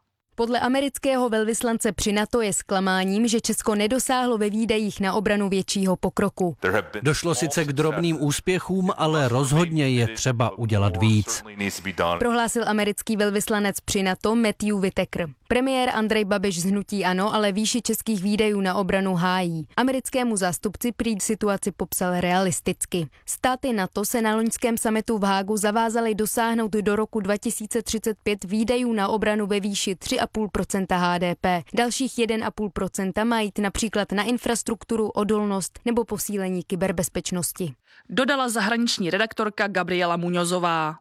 Podle amerického velvyslance při NATO je zklamáním, že Česko nedosáhlo ve výdajích na obranu většího pokroku. Došlo sice k drobným úspěchům, ale rozhodně je třeba udělat víc. Prohlásil americký velvyslanec při NATO Matthew Whitaker. Premiér Andrej Babiš z hnutí ANO ale výši českých výdajů na obranu hájí. Americkému zástupci prý situaci popsal realisticky. Státy NATO se na loňském summitu v Hágu zavázaly dosáhnout do roku dva tisíce třicet pět výdajů na obranu ve výši tři a půl procenta H D P. Dalších jedna a půl procenta má jít například na infrastrukturu, odolnost nebo posílení kyberbezpečnosti. Dodala zahraniční redaktorka Gabriela Muňozová.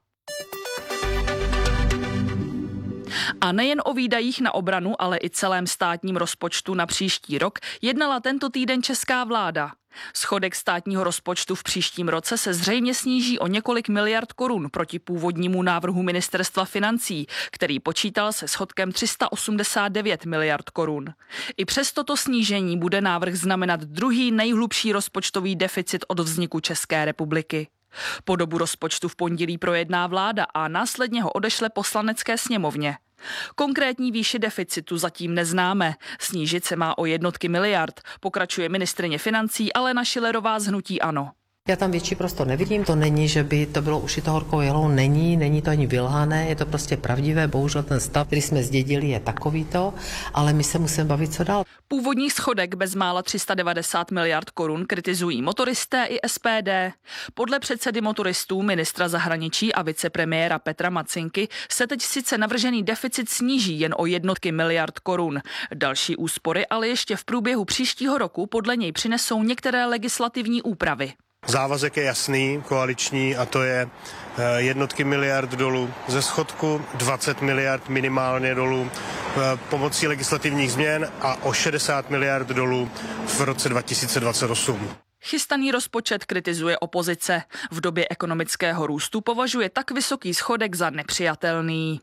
A nejen o výdajích na obranu, ale i celém státním rozpočtu na příští rok jednala tento týden česká vláda. Schodek státního rozpočtu v příštím roce se zřejmě sníží o několik miliard korun proti původnímu návrhu ministerstva financí, který počítal se schodkem tři sta osmdesát devět miliard korun. I přes toto snížení bude návrh znamenat druhý nejhlubší rozpočtový deficit od vzniku České republiky. Podobu rozpočtu v pondělí projedná vláda a následně ho odešle Poslanecké sněmovně. Konkrétní výši deficitu zatím neznáme. Snížit se má o jednotky miliard, pokračuje ministryně financí Alena Schillerová z hnutí ANO. Já tam větší prostor nevidím, to není, že by to bylo ušito horkou jehlou, není, není to ani vylhané, je to prostě pravdivé, bohužel ten stav, který jsme zdědili, je takovýto, ale my se musíme bavit, co dál. Původní schodek bezmála tři sta devadesát miliard korun kritizují motoristé i S P D. Podle předsedy motoristů, ministra zahraničí a vicepremiéra Petra Macinky se teď sice navržený deficit sníží jen o jednotky miliard korun. Další úspory ale ještě v průběhu příštího roku podle něj přinesou některé legislativní úpravy. Závazek je jasný, koaliční, a to je jednotky miliard dolů ze schodku, dvacet miliard minimálně dolů pomocí legislativních změn a o šedesát miliard dolů v roce dva tisíce dvacet osm. Chystaný rozpočet kritizuje opozice. V době ekonomického růstu považuje tak vysoký schodek za nepřijatelný.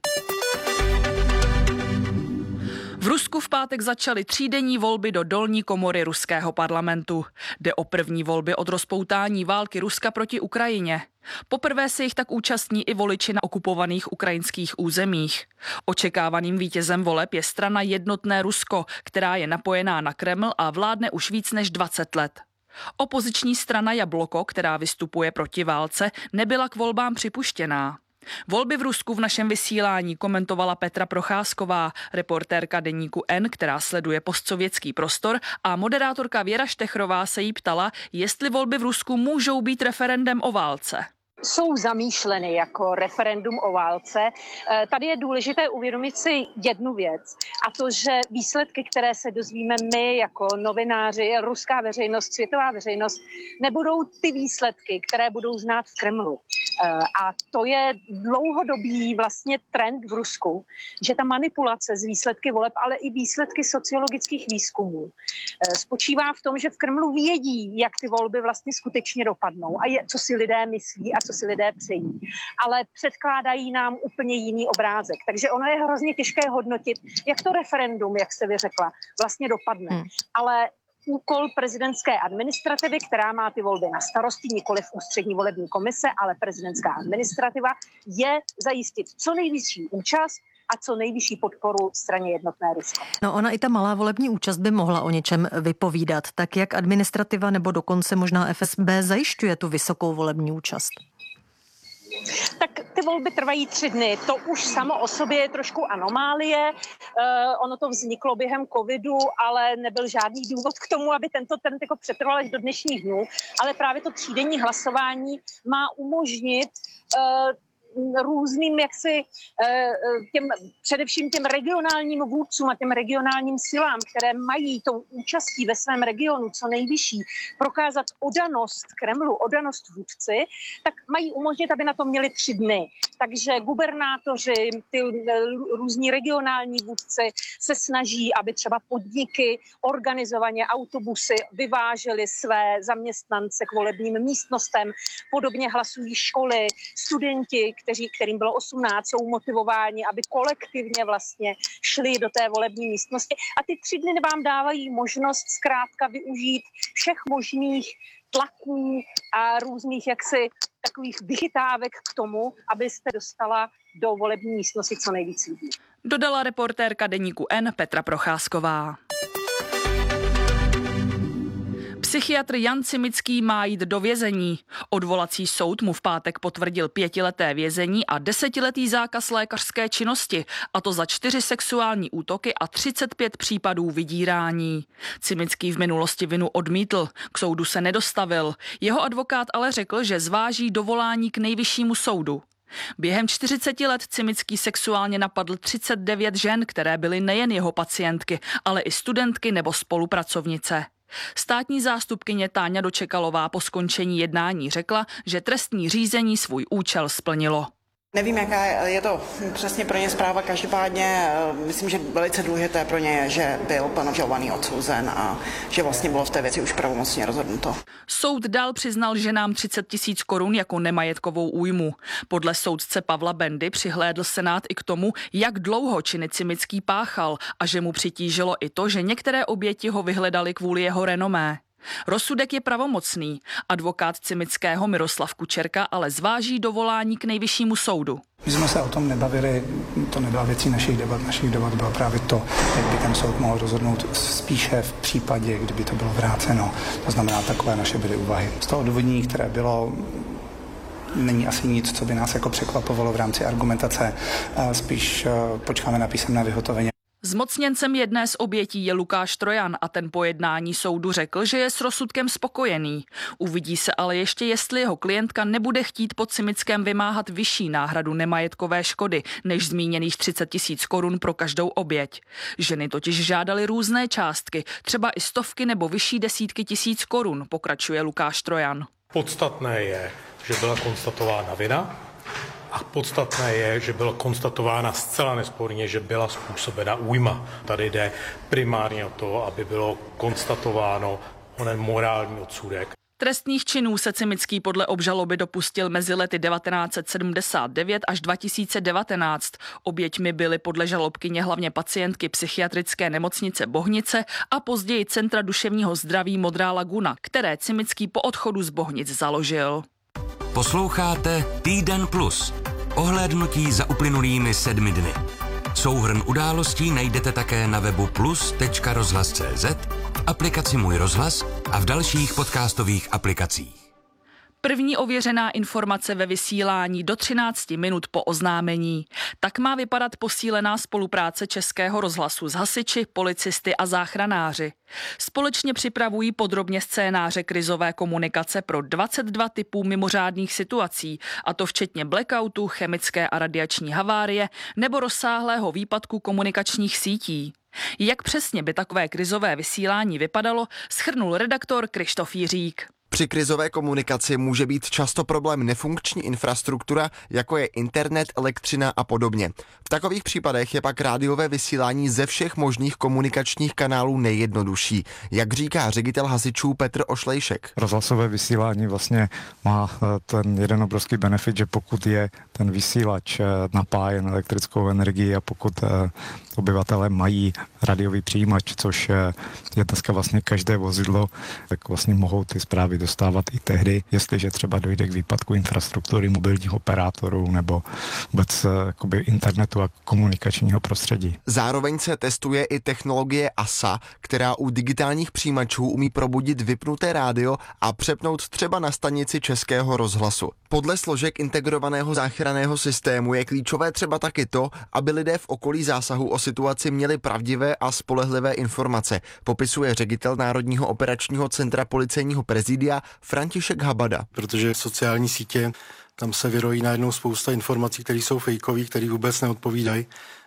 V Rusku v pátek začaly třídenní volby do dolní komory ruského parlamentu. Jde o první volby od rozpoutání války Ruska proti Ukrajině. Poprvé se jich tak účastní i voliči na okupovaných ukrajinských územích. Očekávaným vítězem voleb je strana Jednotné Rusko, která je napojená na Kreml a vládne už víc než dvacet let. Opoziční strana Jabloko, která vystupuje proti válce, nebyla k volbám připuštěná. Volby v Rusku v našem vysílání komentovala Petra Procházková, reportérka deníku N, která sleduje postsovětský prostor, a moderátorka Věra Štechrová se jí ptala, jestli volby v Rusku můžou být referendem o válce. Jsou zamýšleny jako referendum o válce. Tady je důležité uvědomit si jednu věc, a to, že výsledky, které se dozvíme my jako novináři, ruská veřejnost, světová veřejnost, nebudou ty výsledky, které budou znát v Kremlu. A to je dlouhodobý vlastně trend v Rusku, že ta manipulace z výsledky voleb, ale i výsledky sociologických výzkumů spočívá v tom, že v Kremlu vědí, jak ty volby vlastně skutečně dopadnou a je, co si lidé myslí a co si lidé přejí. Ale předkládají nám úplně jiný obrázek. Takže ono je hrozně těžké hodnotit, jak to referendum, jak jste vy řekla, vlastně dopadne. Hmm. Ale úkol prezidentské administrativy, která má ty volby na starosti, nikoli v ústřední volební komise, ale prezidentská administrativa, je zajistit co nejvyšší účast a co nejvyšší podporu straně Jednotné Rusko. No, ona i ta malá volební účast by mohla o něčem vypovídat. Tak jak administrativa nebo dokonce možná F S B zajišťuje tu vysokou volební účast? Tak ty volby trvají tři dny. To už samo o sobě je trošku anomálie. Uh, ono to vzniklo během covidu, ale nebyl žádný důvod k tomu, aby tento trend jako přetrval až do dnešních dnů. Ale právě to třídenní hlasování má umožnit uh, různým jaksi těm, především těm regionálním vůdcům a těm regionálním silám, které mají tou účastí ve svém regionu co nejvyšší, prokázat odanost Kremlu, odanost vůdci, tak mají umožnit, aby na to měli tři dny. Takže gubernátoři, ty různí regionální vůdci se snaží, aby třeba podniky organizovaně autobusy vyvážely své zaměstnance k volebním místnostem. Podobně hlasují školy, studenti, kteří, kterým bylo osmnáct, jsou motivováni, aby kolektivně vlastně šli do té volební místnosti. A ty tři dny vám dávají možnost zkrátka využít všech možných tlaků a různých jaksi takových vychytávek k tomu, abyste dostala do volební místnosti co nejvíc lidí. Dodala reportérka deníku N Petra Procházková. Psychiatr Jan Cimický má jít do vězení. Odvolací soud mu v pátek potvrdil pětileté vězení a desetiletý zákaz lékařské činnosti, a to za čtyři sexuální útoky a třicet pět případů vydírání. Cimický v minulosti vinu odmítl, k soudu se nedostavil. Jeho advokát ale řekl, že zváží dovolání k nejvyššímu soudu. Během čtyřiceti let Cimický sexuálně napadl třicet devět žen, které byly nejen jeho pacientky, ale i studentky nebo spolupracovnice. Státní zástupkyně Táňa Dočekalová po skončení jednání řekla, že trestní řízení svůj účel splnilo. Nevím, jaká je to přesně pro ně zpráva, každopádně myslím, že velice důležité pro ně je, že byl pan obžalovaný odsouzen a že vlastně bylo v té věci už pravomocně rozhodnuto. Soud dál přiznal ženám třicet tisíc korun jako nemajetkovou újmu. Podle soudce Pavla Bendy přihlédl Senát i k tomu, jak dlouho činy Cimický páchal a že mu přitížilo i to, že některé oběti ho vyhledali kvůli jeho renomé. Rozsudek je pravomocný. Advokát Cimického Miroslav Kučerka ale zváží dovolání k nejvyššímu soudu. My jsme se o tom nebavili, to nebyla věcí našich debat. Našich debat bylo právě to, jak by ten soud mohl rozhodnout spíše v případě, kdyby to bylo vráceno. To znamená, takové naše byly úvahy. Z toho odůvodnění, které bylo, není asi nic, co by nás jako překvapovalo v rámci argumentace. Spíš počkáme na písemné vyhotovení. Zmocněncem jedné z obětí je Lukáš Trojan a ten po jednání soudu řekl, že je s rozsudkem spokojený. Uvidí se ale ještě, jestli jeho klientka nebude chtít po Cimickém vymáhat vyšší náhradu nemajetkové škody než zmíněných třicet tisíc korun pro každou oběť. Ženy totiž žádaly různé částky, třeba i stovky nebo vyšší desítky tisíc korun, pokračuje Lukáš Trojan. Podstatné je, že byla konstatována vina. A podstatné je, že byla konstatována zcela nesporně, že byla způsobena újma. Tady jde primárně o to, aby bylo konstatováno onen morální odsudek. Trestných činů se Cimický podle obžaloby dopustil mezi lety devatenáct set sedmdesát devět až dva tisíce devatenáct. Oběťmi byly podle žalobkyně hlavně pacientky psychiatrické nemocnice Bohnice a později Centra duševního zdraví Modrá laguna, které Cimický po odchodu z Bohnic založil. Posloucháte Týden plus. Ohlédnutí za uplynulými sedmi dny. Souhrn událostí najdete také na webu plus tečka rozhlas tečka cé zet, v aplikaci Můj rozhlas a v dalších podcastových aplikacích. První ověřená informace ve vysílání do třinácti minut po oznámení. Tak má vypadat posílená spolupráce Českého rozhlasu s hasiči, policisty a záchranáři. Společně připravují podrobně scénáře krizové komunikace pro dvacet dva typů mimořádných situací, a to včetně blackoutu, chemické a radiační havárie nebo rozsáhlého výpadku komunikačních sítí. Jak přesně by takové krizové vysílání vypadalo, shrnul redaktor Krištof Jiřík. Při krizové komunikaci může být často problém nefunkční infrastruktura, jako je internet, elektřina a podobně. V takových případech je pak rádiové vysílání ze všech možných komunikačních kanálů nejjednodušší, jak říká ředitel hasičů Petr Ošlejšek. Rozhlasové vysílání vlastně má ten jeden obrovský benefit, že pokud je ten vysílač napájen elektrickou energií a pokud obyvatelé mají radiový přijímač, což je dneska vlastně každé vozidlo, tak vlastně mohou ty zprávy dostávat i tehdy, jestliže třeba dojde k výpadku infrastruktury mobilních operátorů nebo vůbec jakoby internetu a komunikačního prostředí. Zároveň se testuje i technologie A S A, která u digitálních přijímačů umí probudit vypnuté rádio a přepnout třeba na stanici Českého rozhlasu. Podle složek integrovaného záchranného systému je klíčové třeba taky to, aby lidé v okolí zásahu o situaci měli pravdivé a spolehlivé informace, popisuje ředitel Národního operačního centra policejního prezidia František Habada. Protože sociální sítě, tam se vyrojí najednou spousta informací, které jsou fejkové, které vůbec neodpovídají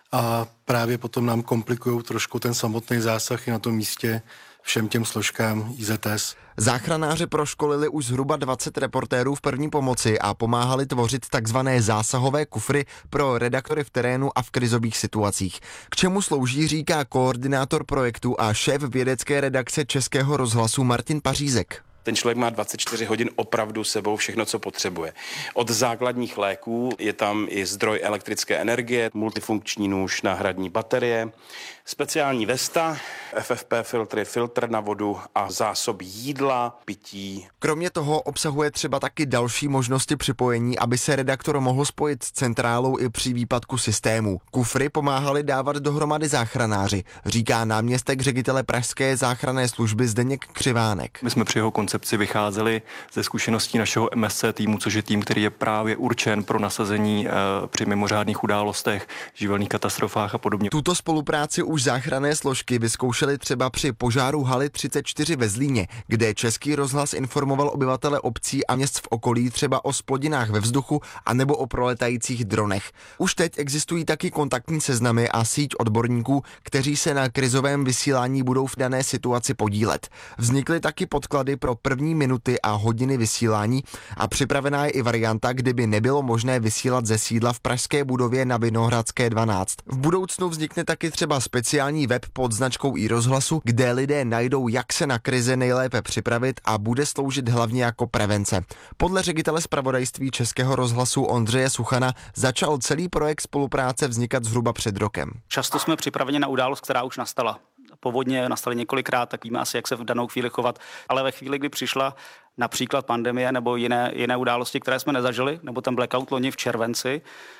a právě potom nám komplikují trošku ten samotný zásah i na tom místě všem těm složkám I Z S. Záchranáři proškolili už zhruba dvacet reportérů v první pomoci a pomáhali tvořit takzvané zásahové kufry pro redaktory v terénu a v krizových situacích. K čemu slouží, říká koordinátor projektu a šéf vědecké redakce Českého rozhlasu Martin Pařízek. Ten člověk má dvacet čtyři hodin opravdu sebou všechno, co potřebuje. Od základních léků je tam i zdroj elektrické energie, multifunkční nůž, náhradní baterie, speciální vesta, F F P filtry, filtr na vodu a zásoby jídla, pití. Kromě toho obsahuje třeba taky další možnosti připojení, aby se redaktor mohl spojit s centrálou i při výpadku systému. Kufry pomáhali dávat dohromady záchranáři, říká náměstek ředitele pražské záchranné služby Zdeněk Křivánek. My jsme při jeho koncepci vycházeli ze zkušeností našeho M S C týmu, což je tým, který je právě určen pro nasazení při mimořádných událostech, živelných katastrofách a podobně. Tuto spolupráci už záchranné složky vyzkoušely třeba při požáru haly třicet čtyři ve Zlíně, kde Český rozhlas informoval obyvatele obcí a měst v okolí třeba o splodinách ve vzduchu anebo o proletajících dronech. Už teď existují taky kontaktní seznamy a síť odborníků, kteří se na krizovém vysílání budou v dané situaci podílet. Vznikly taky podklady pro první minuty a hodiny vysílání a připravená je i varianta, kdyby nebylo možné vysílat ze sídla v pražské budově na Vinohradské dvanáct. V budoucnu vznikne taky třeba speciální web pod značkou iRozhlasu, kde lidé najdou, jak se na krize nejlépe připravit a bude sloužit hlavně jako prevence. Podle ředitele zpravodajství Českého rozhlasu Ondřeje Suchana začal celý projekt spolupráce vznikat zhruba před rokem. Často jsme připraveni na událost, která už nastala. Povodně nastaly několikrát, tak víme asi, jak se v danou chvíli chovat. Ale ve chvíli, kdy přišla například pandemie nebo jiné, jiné události, které jsme nezažili, nebo ten blackout loni v červenci,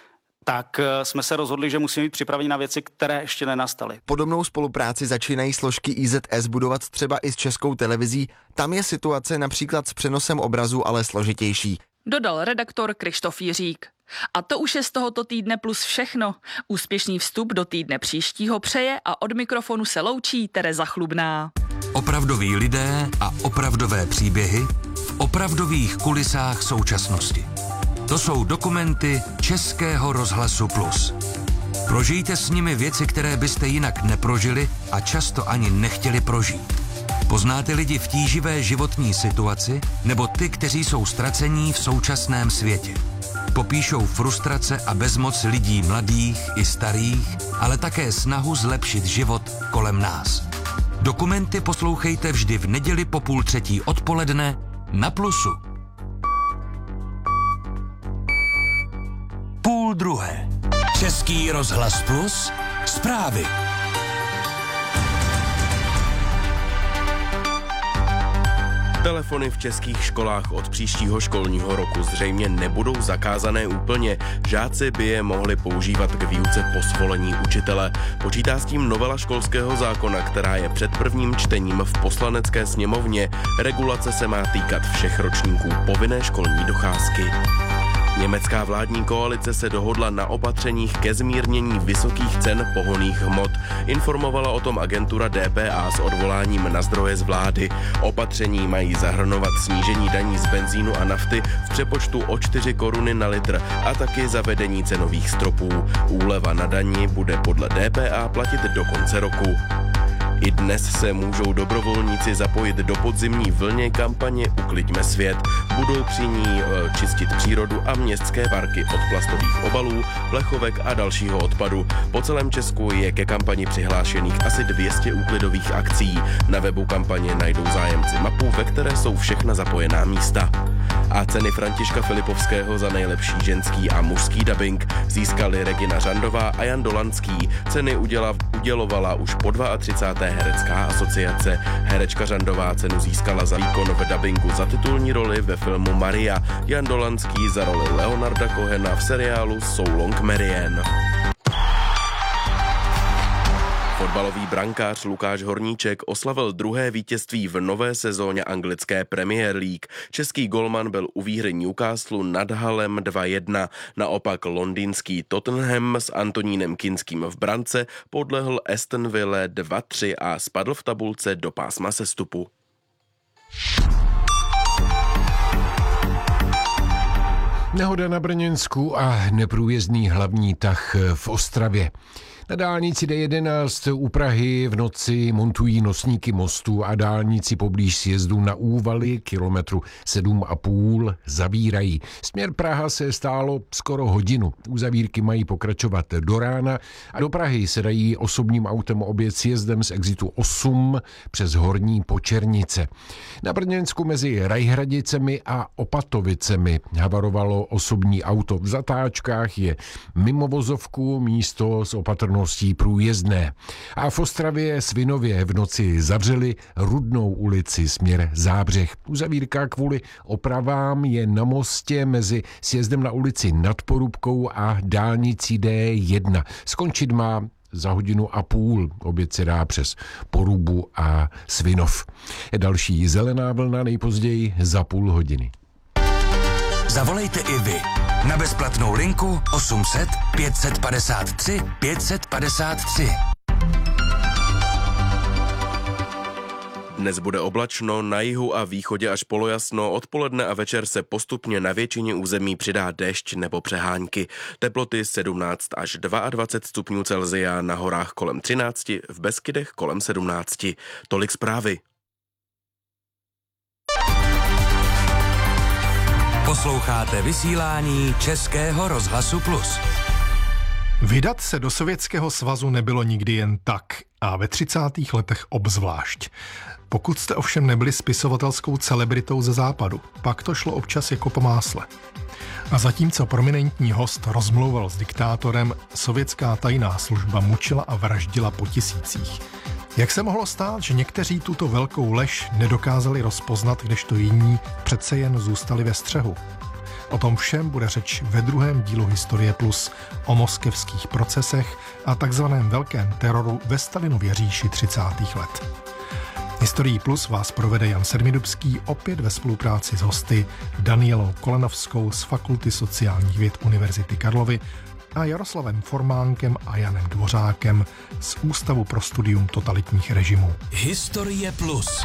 tak jsme se rozhodli, že musíme být připraveni na věci, které ještě nenastaly. Podobnou spolupráci začínají složky I Z S budovat třeba i s Českou televizí. Tam je situace například s přenosem obrazu ale složitější. Dodal redaktor Krištof Jiřík. A to už je z tohoto týdne plus všechno. Úspěšný vstup do týdne příštího přeje a od mikrofonu se loučí Tereza Chlubná. Opravdoví lidé a opravdové příběhy v opravdových kulisách současnosti. To jsou dokumenty Českého rozhlasu Plus. Prožijte s nimi věci, které byste jinak neprožili a často ani nechtěli prožít. Poznáte lidi v tíživé životní situaci nebo ty, kteří jsou ztracení v současném světě. Popíšou frustrace a bezmoc lidí mladých i starých, ale také snahu zlepšit život kolem nás. Dokumenty poslouchejte vždy v neděli po půl třetí odpoledne na Plusu. Půl druhé. Český rozhlas Plus. Zprávy. Telefony v českých školách od příštího školního roku zřejmě nebudou zakázané úplně. Žáci by je mohli používat k výuce po svolení učitele. Počítá s tím novela školského zákona, která je před prvním čtením v Poslanecké sněmovně. Regulace se má týkat všech ročníků povinné školní docházky. Německá vládní koalice se dohodla na opatřeních ke zmírnění vysokých cen pohonných hmot. Informovala o tom agentura D P A s odvoláním na zdroje z vlády. Opatření mají zahrnovat snížení daní z benzínu a nafty v přepočtu o čtyři koruny na litr a taky zavedení cenových stropů. Úleva na dani bude podle D P A platit do konce roku. I dnes se můžou dobrovolníci zapojit do podzimní vlně kampaně Ukliďme svět. Budou při ní čistit přírodu a městské parky od plastových obalů, plechovek a dalšího odpadu. Po celém Česku je ke kampani přihlášených asi dvě stě úklidových akcí. Na webu kampaně najdou zájemci mapu, ve které jsou všechna zapojená místa. A ceny Františka Filipovského za nejlepší ženský a mužský dabing získali Regina Žandová a Jan Dolanský. Ceny uděla, udělovala už po třicáté druhé Herecká asociace. Herečka Žandová cenu získala za výkon v dabingu za titulní roli ve filmu Maria, Jan Dolanský za roli Leonarda Cohena v seriálu So Long Marianne. Fotbalový brankář Lukáš Horníček oslavil druhé vítězství v nové sezóně anglické Premier League. Český golman byl u výhry Newcastle nad Hullem dva jedna. Naopak londýnský Tottenham s Antonínem Kinským v brance podlehl Aston Ville dva tři a spadl v tabulce do pásma sestupu. Nehoda na Brněnsku a neprůjezdný hlavní tah v Ostravě. Na dálnici D jedenáct u Prahy v noci montují nosníky mostu a dálnici poblíž sjezdu na Úvaly kilometru sedm a půl zavírají. Směr Praha se stálo skoro hodinu. Uzavírky mají pokračovat do rána a do Prahy se dají osobním autem objet sjezdem z exitu osm přes Horní Počernice. Na Brněnsku mezi Rajhradicemi a Opatovicemi havarovalo osobní auto. V zatáčkách je mimo vozovku, místo s opatrnou farností Průjezdné. A v Ostravě Svinově v noci zavřeli Rudnou ulici směr Zábřeh. Uzavírka kvůli opravám je na mostě mezi sjezdem na ulici Nad Porubkou a dálnicí D jedna. Skončit má za hodinu a půl. Oběd se dá přes Porubu a Svinov. Další zelená vlna nejpozději za půl hodiny. Zavolejte i vy na bezplatnou linku osm set pět set padesát tři pět set padesát tři. Dnes bude oblačno, na jihu a východě až polojasno, odpoledne a večer se postupně na většině území přidá déšť nebo přehánky. Teploty sedmnáct až dvacet dva stupňů Celsia, na horách kolem třináct, v Beskydech kolem sedmnáct. Tolik zprávy. Posloucháte vysílání Českého rozhlasu Plus. Vydat se do Sovětského svazu nebylo nikdy jen tak a ve třicátých letech obzvlášť. Pokud jste ovšem nebyli spisovatelskou celebritou ze západu, pak to šlo občas jako po másle. A zatímco prominentní host rozmlouval s diktátorem, sovětská tajná služba mučila a vraždila po tisících. Jak se mohlo stát, že někteří tuto velkou lež nedokázali rozpoznat, kdežto jiní přece jen zůstali ve střehu? O tom všem bude řeč ve druhém dílu Historie Plus o moskevských procesech a takzvaném velkém teroru ve Stalinově říši třicátých let. Historií Plus vás provede Jan Sedmidubský opět ve spolupráci s hosty Danielou Kolenovskou z Fakulty sociálních věd Univerzity Karlovy a Jaroslavem Formánkem a Janem Dvořákem z Ústavu pro studium totalitních režimů. Historie Plus.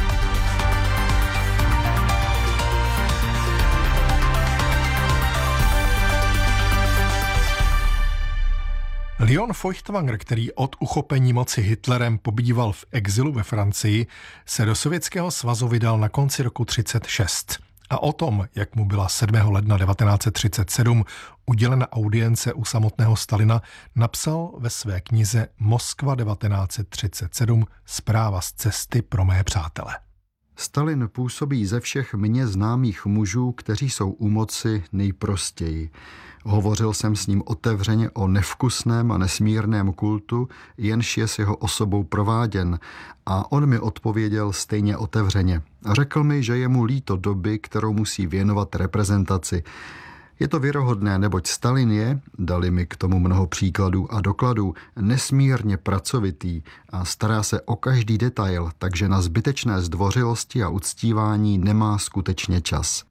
Leon Feuchtwanger, který od uchopení moci Hitlerem pobýval v exilu ve Francii, se do Sovětského svazu vydal na konci roku třicet šest. A o tom, jak mu byla sedmého ledna devatenáct set třicet sedm udělena audience u samotného Stalina, napsal ve své knize Moskva devatenáct set třicet sedm Zpráva z cesty pro mé přátele. Stalin působí ze všech mně známých mužů, kteří jsou u moci, nejprostěji. Hovořil jsem s ním otevřeně o nevkusném a nesmírném kultu, jenž je s jeho osobou prováděn, a on mi odpověděl stejně otevřeně. Řekl mi, že je mu líto doby, kterou musí věnovat reprezentaci. Je to věrohodné, neboť Stalin je, dali mi k tomu mnoho příkladů a dokladů, nesmírně pracovitý a stará se o každý detail, takže na zbytečné zdvořilosti a uctívání nemá skutečně čas.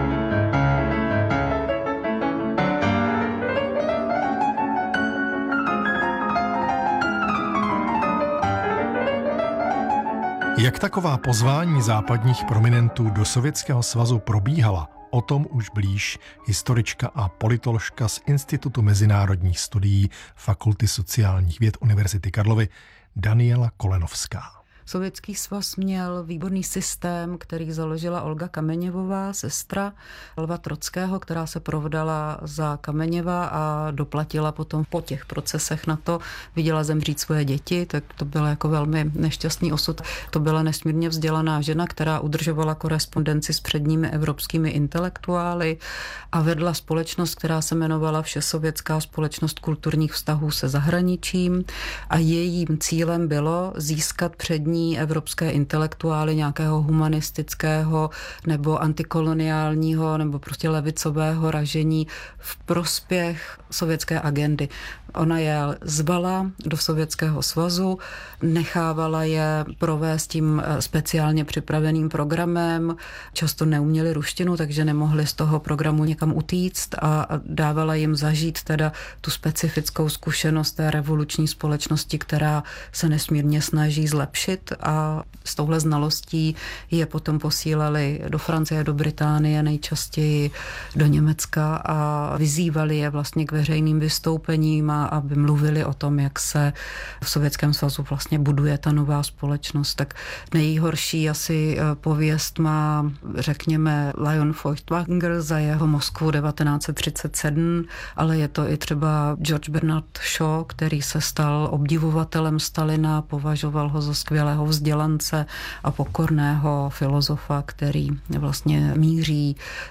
Jak taková pozvání západních prominentů do Sovětského svazu probíhala, o tom už blíž historička a politoložka z Institutu mezinárodních studií Fakulty sociálních věd Univerzity Karlovy Daniela Kolenovská. Sovětský svaz měl výborný systém, který založila Olga Kameněvová, sestra Lva Trockého, která se provdala za Kameněva a doplatila potom po těch procesech na to, viděla zemřít svoje děti, tak to byl jako velmi nešťastný osud. To byla nesmírně vzdělaná žena, která udržovala korespondenci s předními evropskými intelektuály a vedla společnost, která se jmenovala Všesovětská společnost kulturních vztahů se zahraničím, a jejím cílem bylo získat přední evropské intelektuály nějakého humanistického nebo antikoloniálního nebo prostě levicového ražení v prospěch sovětské agendy. Ona je zvala do Sovětského svazu, nechávala je provést tím speciálně připraveným programem, často neuměli ruštinu, takže nemohli z toho programu někam utíct, a dávala jim zažít teda tu specifickou zkušenost té revoluční společnosti, která se nesmírně snaží zlepšit, a s touhle znalostí je potom posílali do Francie, do Británie, nejčastěji do Německa, a vyzývali je vlastně k veřejným vystoupením a aby mluvili o tom, jak se v Sovětském svazu vlastně buduje ta nová společnost. Tak nejhorší asi pověst má, řekněme, Leon Feuchtwanger za jeho Moskvu devatenáct set třicet sedm, ale je to i třeba George Bernard Shaw, který se stal obdivovatelem Stalina, považoval ho za skvělého vzdělance a pokorného filozofa, který vlastně míří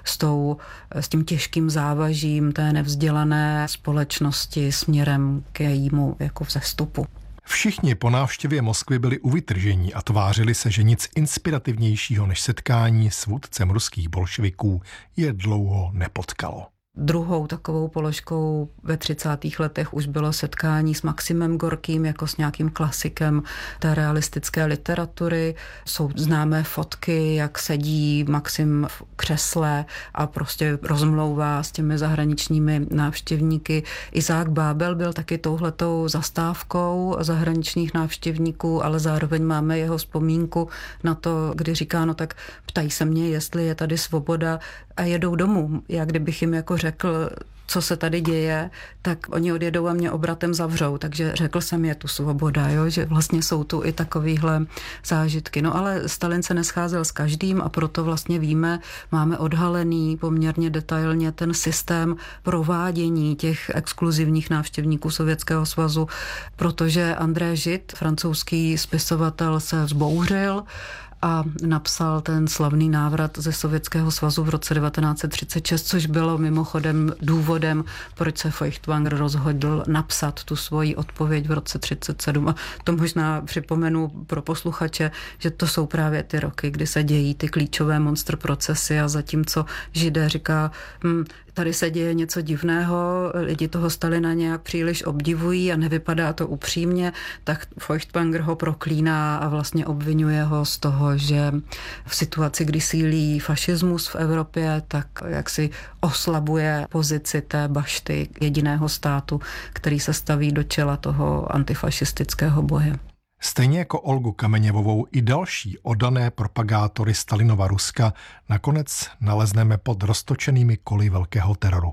s, tou, s tím těžkým závažím té nevzdělané společnosti směrem k jejímu jako vzestupu. Všichni po návštěvě Moskvy byli uvytržení a tvářili se, že nic inspirativnějšího než setkání s vůdcem ruských bolševiků je dlouho nepotkalo. Druhou takovou položkou ve třicátých letech už bylo setkání s Maximem Gorkým jako s nějakým klasikem té realistické literatury. Jsou známé fotky, jak sedí Maxim v křesle a prostě rozmlouvá s těmi zahraničními návštěvníky. Isaac Babel byl taky touhletou zastávkou zahraničních návštěvníků, ale zároveň máme jeho vzpomínku na to, kdy říká, no tak ptají se mě, jestli je tady svoboda a jedou domů. Já kdybych jim jako řekl, co se tady děje, tak oni odjedou a mě obratem zavřou. Takže řekl jsem, je tu svoboda, jo? Že vlastně jsou tu i takovýhle zážitky. No ale Stalin se nescházel s každým a proto vlastně víme, máme odhalený poměrně detailně ten systém provádění těch exkluzivních návštěvníků Sovětského svazu, protože André Žid, francouzský spisovatel, se vzbouřil a napsal ten slavný návrat ze Sovětského svazu v roce devatenáct set třicet šest, což bylo mimochodem důvodem, proč se Feuchtwanger rozhodl napsat tu svoji odpověď v roce třicet sedm. A to možná připomenu pro posluchače, že to jsou právě ty roky, kdy se dějí ty klíčové monster procesy a zatímco Židé říká, hm, tady se děje něco divného, lidi toho Stalina nějak příliš obdivují a nevypadá to upřímně, tak Feuchtwanger ho proklíná a vlastně obvinuje ho z toho, že v situaci, kdy sílí fašismus v Evropě, tak jak si oslabuje pozici té bašty jediného státu, který se staví do čela toho antifašistického boje. Stejně jako Olgu Kameněvovou i další oddané propagátory Stalinova Ruska nakonec nalezneme pod roztočenými koly velkého teroru.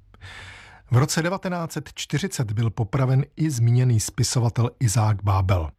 V roce devatenáct set čtyřicet byl popraven i zmíněný spisovatel Isaac Babel.